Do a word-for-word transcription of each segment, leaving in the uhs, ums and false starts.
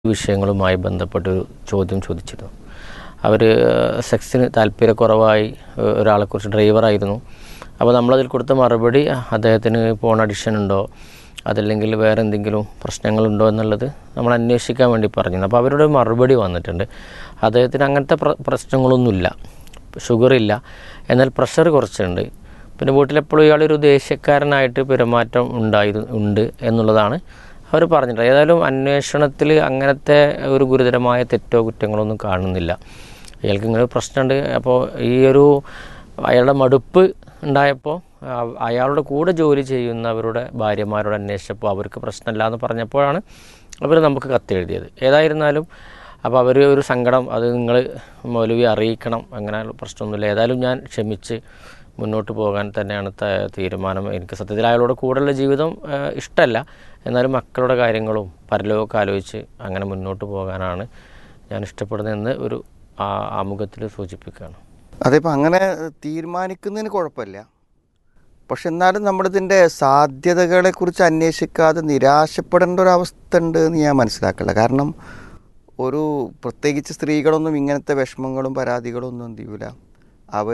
വിഷയങ്ങളുമായി ബന്ധപ്പെട്ടൊരു ചോദ്യം ചോദിച്ചിരുന്നു. അവർ സെക്സിന് താല്പര്യക്കുറവായി ഒരാളെക്കുറിച്ച് ഡ്രൈവറായിരുന്നു. അപ്പോൾ നമ്മളതിൽ കൊടുത്ത മറുപടി അദ്ദേഹത്തിന് പോൺ അഡിക്ഷൻ ഉണ്ടോ അതല്ലെങ്കിൽ വേറെ എന്തെങ്കിലും പ്രശ്നങ്ങളുണ്ടോ എന്നുള്ളത് നമ്മൾ അന്വേഷിക്കാൻ വേണ്ടി പറഞ്ഞിരുന്നു. അപ്പോൾ അവരുടെ മറുപടി വന്നിട്ടുണ്ട്. അദ്ദേഹത്തിന് അങ്ങനത്തെ പ്ര പ്രശ്നങ്ങളൊന്നുമില്ല, ഷുഗറില്ല, എന്നാൽ പ്രഷർ കുറച്ചുണ്ട്. പിന്നെ വീട്ടിലെപ്പോഴും ഇയാളൊരു ദേഷ്യക്കാരനായിട്ട് പെരുമാറ്റം ഉണ്ടായിരുന്നു ഉണ്ട് എന്നുള്ളതാണ് അവർ പറഞ്ഞിട്ട്. ഏതായാലും അന്വേഷണത്തിൽ അങ്ങനത്തെ ഒരു ഗുരുതരമായ തെറ്റോ കുറ്റങ്ങളൊന്നും കാണുന്നില്ല. അയാൾക്ക് ഇങ്ങനെ ഒരു പ്രശ്നമുണ്ട്. അപ്പോൾ ഈ ഒരു അയാളുടെ മടുപ്പ് ഉണ്ടായപ്പോൾ അയാളുടെ കൂടെ ജോലി ചെയ്യുന്നവരുടെ ഭാര്യമാരോട് അന്വേഷിച്ചപ്പോൾ അവർക്ക് പ്രശ്നമില്ല എന്ന് പറഞ്ഞപ്പോഴാണ് അവർ നമുക്ക് കത്തെഴുതിയത്. ഏതായിരുന്നാലും അപ്പോൾ അവർ ഒരു സങ്കടം അത് നിങ്ങൾ മൗലവി അറിയിക്കണം, അങ്ങനെ പ്രശ്നമൊന്നുമില്ല, ഏതായാലും ഞാൻ ക്ഷമിച്ച് മുന്നോട്ട് പോകാൻ തന്നെയാണ് തീരുമാനം. എനിക്ക് സത്യത്തിൽ അയാളുടെ കൂടെയുള്ള ജീവിതം ഇഷ്ടമല്ല, എന്നാലും മക്കളുടെ കാര്യങ്ങളും പരലോകമൊക്കെ ആലോചിച്ച് അങ്ങനെ മുന്നോട്ട് പോകാനാണ് ഞാൻ ഇഷ്ടപ്പെടുന്നതെന്ന് ഒരു ആമുഖത്തിൽ സൂചിപ്പിക്കുകയാണ്. അതിപ്പോൾ അങ്ങനെ തീരുമാനിക്കുന്നതിന് കുഴപ്പമില്ല, പക്ഷെ എന്നാലും നമ്മളിതിൻ്റെ സാധ്യതകളെക്കുറിച്ച് അന്വേഷിക്കാതെ നിരാശപ്പെടേണ്ട ഒരവസ്ഥ ഉണ്ട് എന്ന് ഞാൻ മനസ്സിലാക്കില്ല. കാരണം ഒരു പ്രത്യേകിച്ച് സ്ത്രീകളൊന്നും ഇങ്ങനത്തെ വിഷമങ്ങളും പരാതികളും ഒന്നും എന്ത് ചെയ്യൂല, അവർ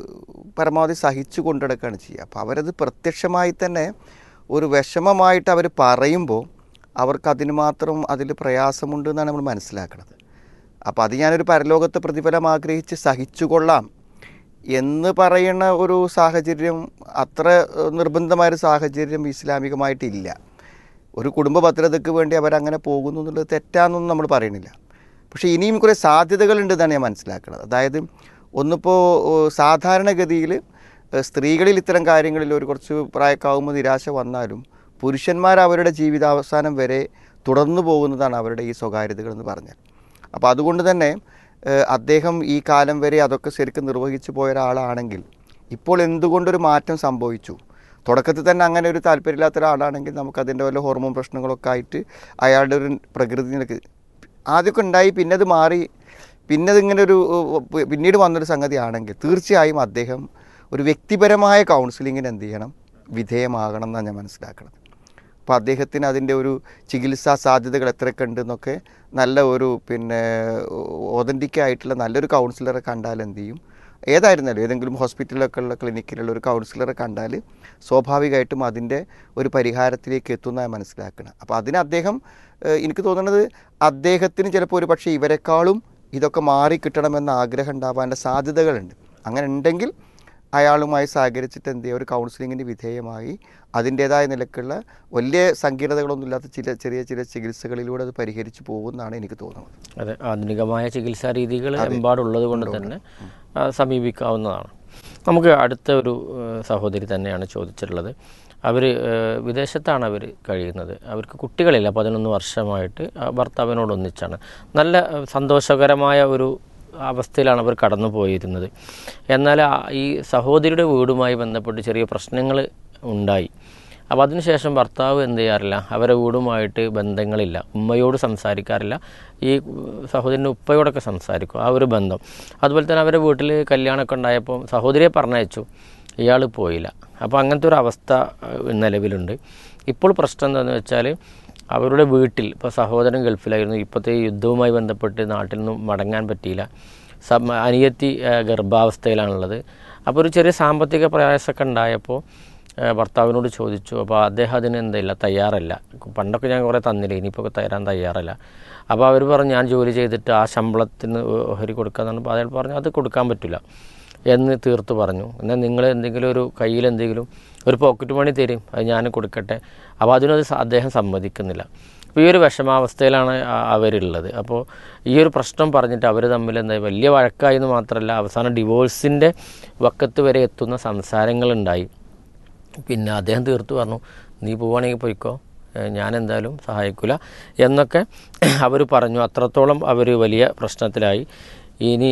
പരമാവധി സഹിച്ചു കൊണ്ടുനടക്കുകയാണ് ചെയ്യുക. അപ്പോൾ അവരത് പ്രത്യക്ഷമായി തന്നെ ഒരു വിഷമമായിട്ട് അവർ പറയുമ്പോൾ അവർക്ക് അതിന് മാത്രം അതിൽ പ്രയാസമുണ്ട് എന്നാണ് നമ്മൾ മനസ്സിലാക്കുന്നത്. അപ്പോൾ അത് ഞാനൊരു പരലോകത്തെ പ്രതിഫലം ആഗ്രഹിച്ച് സഹിച്ചുകൊള്ളാം എന്ന് പറയുന്ന ഒരു സാഹചര്യം, അത്ര നിർബന്ധമായൊരു സാഹചര്യം ഇസ്ലാമികമായിട്ടില്ല. ഒരു കുടുംബ ഭദ്രതയ്ക്ക് വേണ്ടി അവരങ്ങനെ പോകുന്നു എന്നുള്ളത് തെറ്റാണെന്നൊന്നും നമ്മൾ പറയുന്നില്ല. പക്ഷേ ഇനിയും കുറേ സാധ്യതകളുണ്ടെന്നാണ് ഞാൻ മനസ്സിലാക്കുന്നത്. അതായത് ഒന്നിപ്പോൾ സാധാരണഗതിയിൽ സ്ത്രീകളിൽ ഇത്തരം കാര്യങ്ങളിൽ ഒരു കുറച്ച് പ്രായക്കാവുമ്പോൾ നിരാശ വന്നാലും പുരുഷന്മാർ അവരുടെ ജീവിതാവസാനം വരെ തുടർന്നു പോകുന്നതാണ് അവരുടെ ഈ സ്വകാര്യതകളെന്ന് പറഞ്ഞാൽ. അപ്പോൾ അതുകൊണ്ട് തന്നെ അദ്ദേഹം ഈ കാലം വരെ അതൊക്കെ ശരിക്കും നിർവഹിച്ചു പോയ ഒരാളാണെങ്കിൽ ഇപ്പോൾ എന്തുകൊണ്ടൊരു മാറ്റം സംഭവിച്ചു? തുടക്കത്തിൽ തന്നെ അങ്ങനെ ഒരു താല്പര്യമില്ലാത്ത ഒരാളാണെങ്കിൽ നമുക്കതിൻ്റെ വല്ല ഹോർമോൺ പ്രശ്നങ്ങളൊക്കെ ആയിട്ട് അയാളുടെ ഒരു പ്രകൃതി ആദ്യമൊക്കെ ഉണ്ടായി, പിന്നെ അത് മാറി, പിന്നെ അതിങ്ങനെ ഒരു പിന്നീട് വന്നൊരു സംഗതി ആണെങ്കിൽ തീർച്ചയായും അദ്ദേഹം ഒരു വ്യക്തിപരമായ കൗൺസിലിങ്ങിന് എന്ത് ചെയ്യണം, വിധേയമാകണം എന്നാണ് ഞാൻ മനസ്സിലാക്കുന്നത്. അപ്പോൾ അദ്ദേഹത്തിന് അതിൻ്റെ ഒരു ചികിത്സാ സാധ്യതകൾ എത്രയൊക്കെ ഉണ്ടെന്നൊക്കെ നല്ല ഒരു പിന്നെ ഒതൻറ്റിക് ആയിട്ടുള്ള നല്ലൊരു കൗൺസിലറെ കണ്ടാൽ എന്ത് ചെയ്യും, ഏതായിരുന്നാലും ഏതെങ്കിലും ഹോസ്പിറ്റലിലൊക്കെ ഉള്ള ക്ലിനിക്കിലുള്ള ഒരു കൗൺസിലറെ കണ്ടാൽ സ്വാഭാവികമായിട്ടും അതിൻ്റെ ഒരു പരിഹാരത്തിലേക്ക് എത്തുന്നതാണ് മനസ്സിലാക്കണം. അപ്പോൾ അതിന് അദ്ദേഹം എനിക്ക് തോന്നുന്നത് അദ്ദേഹത്തിന് ചിലപ്പോൾ ഒരു പക്ഷേ ഇവരെക്കാളും ഇതൊക്കെ മാറി കിട്ടണമെന്ന ആഗ്രഹം ഉണ്ടാവാനുള്ള സാധ്യതകളുണ്ട്. അങ്ങനെ ഉണ്ടെങ്കിൽ അയാളുമായി സഹകരിച്ചിട്ട് എന്ത് ചെയ്യുക, ഒരു കൗൺസിലിങ്ങിന് വിധേയമായി അതിൻ്റേതായ നിലക്കുള്ള വലിയ സങ്കീർണതകളൊന്നും ഇല്ലാത്ത ചില ചെറിയ ചില ചികിത്സകളിലൂടെ അത് പരിഹരിച്ചു പോകുമെന്നാണ് എനിക്ക് തോന്നുന്നത്. അതെ, ആധുനികമായ ചികിത്സാ രീതികൾ എമ്പാടുള്ളത് കൊണ്ട് തന്നെ സമീപിക്കാവുന്നതാണ്. നമുക്ക് അടുത്ത ഒരു സഹോദരി തന്നെയാണ് ചോദിച്ചിട്ടുള്ളത്. അവർ വിദേശത്താണ് അവർ കഴിയുന്നത്, അവർക്ക് കുട്ടികളില്ല, പതിനൊന്ന് വർഷമായിട്ട് ഭർത്താവിനോട് ഒന്നിച്ചാണ്. നല്ല സന്തോഷകരമായ ഒരു അവസ്ഥയിലാണ് അവർ കടന്നു പോയിരുന്നത്. എന്നാൽ ഈ സഹോദരിയുടെ വീടുമായി ബന്ധപ്പെട്ട് ചെറിയ പ്രശ്നങ്ങൾ ഉണ്ടായി. അപ്പോൾ അതിനുശേഷം ഭർത്താവ് എന്ത് ചെയ്യാറില്ല, അവരെ വീടുമായിട്ട് ബന്ധങ്ങളില്ല, ഉമ്മയോട് സംസാരിക്കാറില്ല, ഈ സഹോദരൻ്റെ ഉപ്പയോടൊക്കെ സംസാരിക്കും, ആ ഒരു ബന്ധം. അതുപോലെ തന്നെ അവരുടെ വീട്ടിൽ കല്യാണമൊക്കെ ഉണ്ടായപ്പോൾ സഹോദരിയെ പറഞ്ഞയച്ചു, ഇയാൾ പോയില്ല. അപ്പോൾ അങ്ങനത്തെ ഒരു അവസ്ഥ നിലവിലുണ്ട്. ഇപ്പോൾ പ്രശ്നം എന്താണെന്ന് വെച്ചാൽ അവരുടെ വീട്ടിൽ ഇപ്പോൾ സഹോദരൻ ഗൾഫിലായിരുന്നു, ഇപ്പോഴത്തെ യുദ്ധവുമായി ബന്ധപ്പെട്ട് നാട്ടിൽ നിന്നും മടങ്ങാൻ പറ്റിയില്ല, സ അനിയത്തി ഗർഭാവസ്ഥയിലാണുള്ളത്. അപ്പോൾ ഒരു ചെറിയ സാമ്പത്തിക പ്രയാസമൊക്കെ ഉണ്ടായപ്പോൾ ഭർത്താവിനോട് ചോദിച്ചു. അപ്പോൾ അദ്ദേഹം അതിന് എന്തില്ല, തയ്യാറല്ല. പണ്ടൊക്കെ ഞാൻ കുറേ തന്നില്ല, ഇനിയിപ്പോൾ തരാൻ തയ്യാറല്ല. അപ്പോൾ അവർ പറഞ്ഞു ഞാൻ ജോലി ചെയ്തിട്ട് ആ ശമ്പളത്തിന് ഓഹരി കൊടുക്കാമെന്നാണ്. അപ്പോൾ അയാൾ പറഞ്ഞു അത് കൊടുക്കാൻ പറ്റില്ല എന്ന് തീർത്ത് പറഞ്ഞു. എന്നാൽ നിങ്ങൾ എന്തെങ്കിലും ഒരു കയ്യിൽ എന്തെങ്കിലും ഒരു പോക്കറ്റ് മണി തരും, അത് ഞാൻ കൊടുക്കട്ടെ. അപ്പോൾ അതിനത് അദ്ദേഹം സമ്മതിക്കുന്നില്ല. അപ്പോൾ ഈ ഒരു വിഷമാവസ്ഥയിലാണ് അവരുള്ളത്. അപ്പോൾ ഈ ഒരു പ്രശ്നം പറഞ്ഞിട്ട് അവർ തമ്മിൽ എന്താ വലിയ വഴക്കായെന്ന് മാത്രമല്ല അവസാനം ഡിവോഴ്സിൻ്റെ വക്കത്ത് വരെ എത്തുന്ന സംസാരങ്ങളുണ്ടായി. പിന്നെ അദ്ദേഹം തീർത്ത് പറഞ്ഞു നീ പോവുകയാണെങ്കിൽ പോയിക്കോ, ഞാൻ എന്തായാലും സഹായിക്കില്ല എന്നൊക്കെ അവർ പറഞ്ഞു. അത്രത്തോളം അവർ വലിയ പ്രശ്നത്തിലായി. ഇനി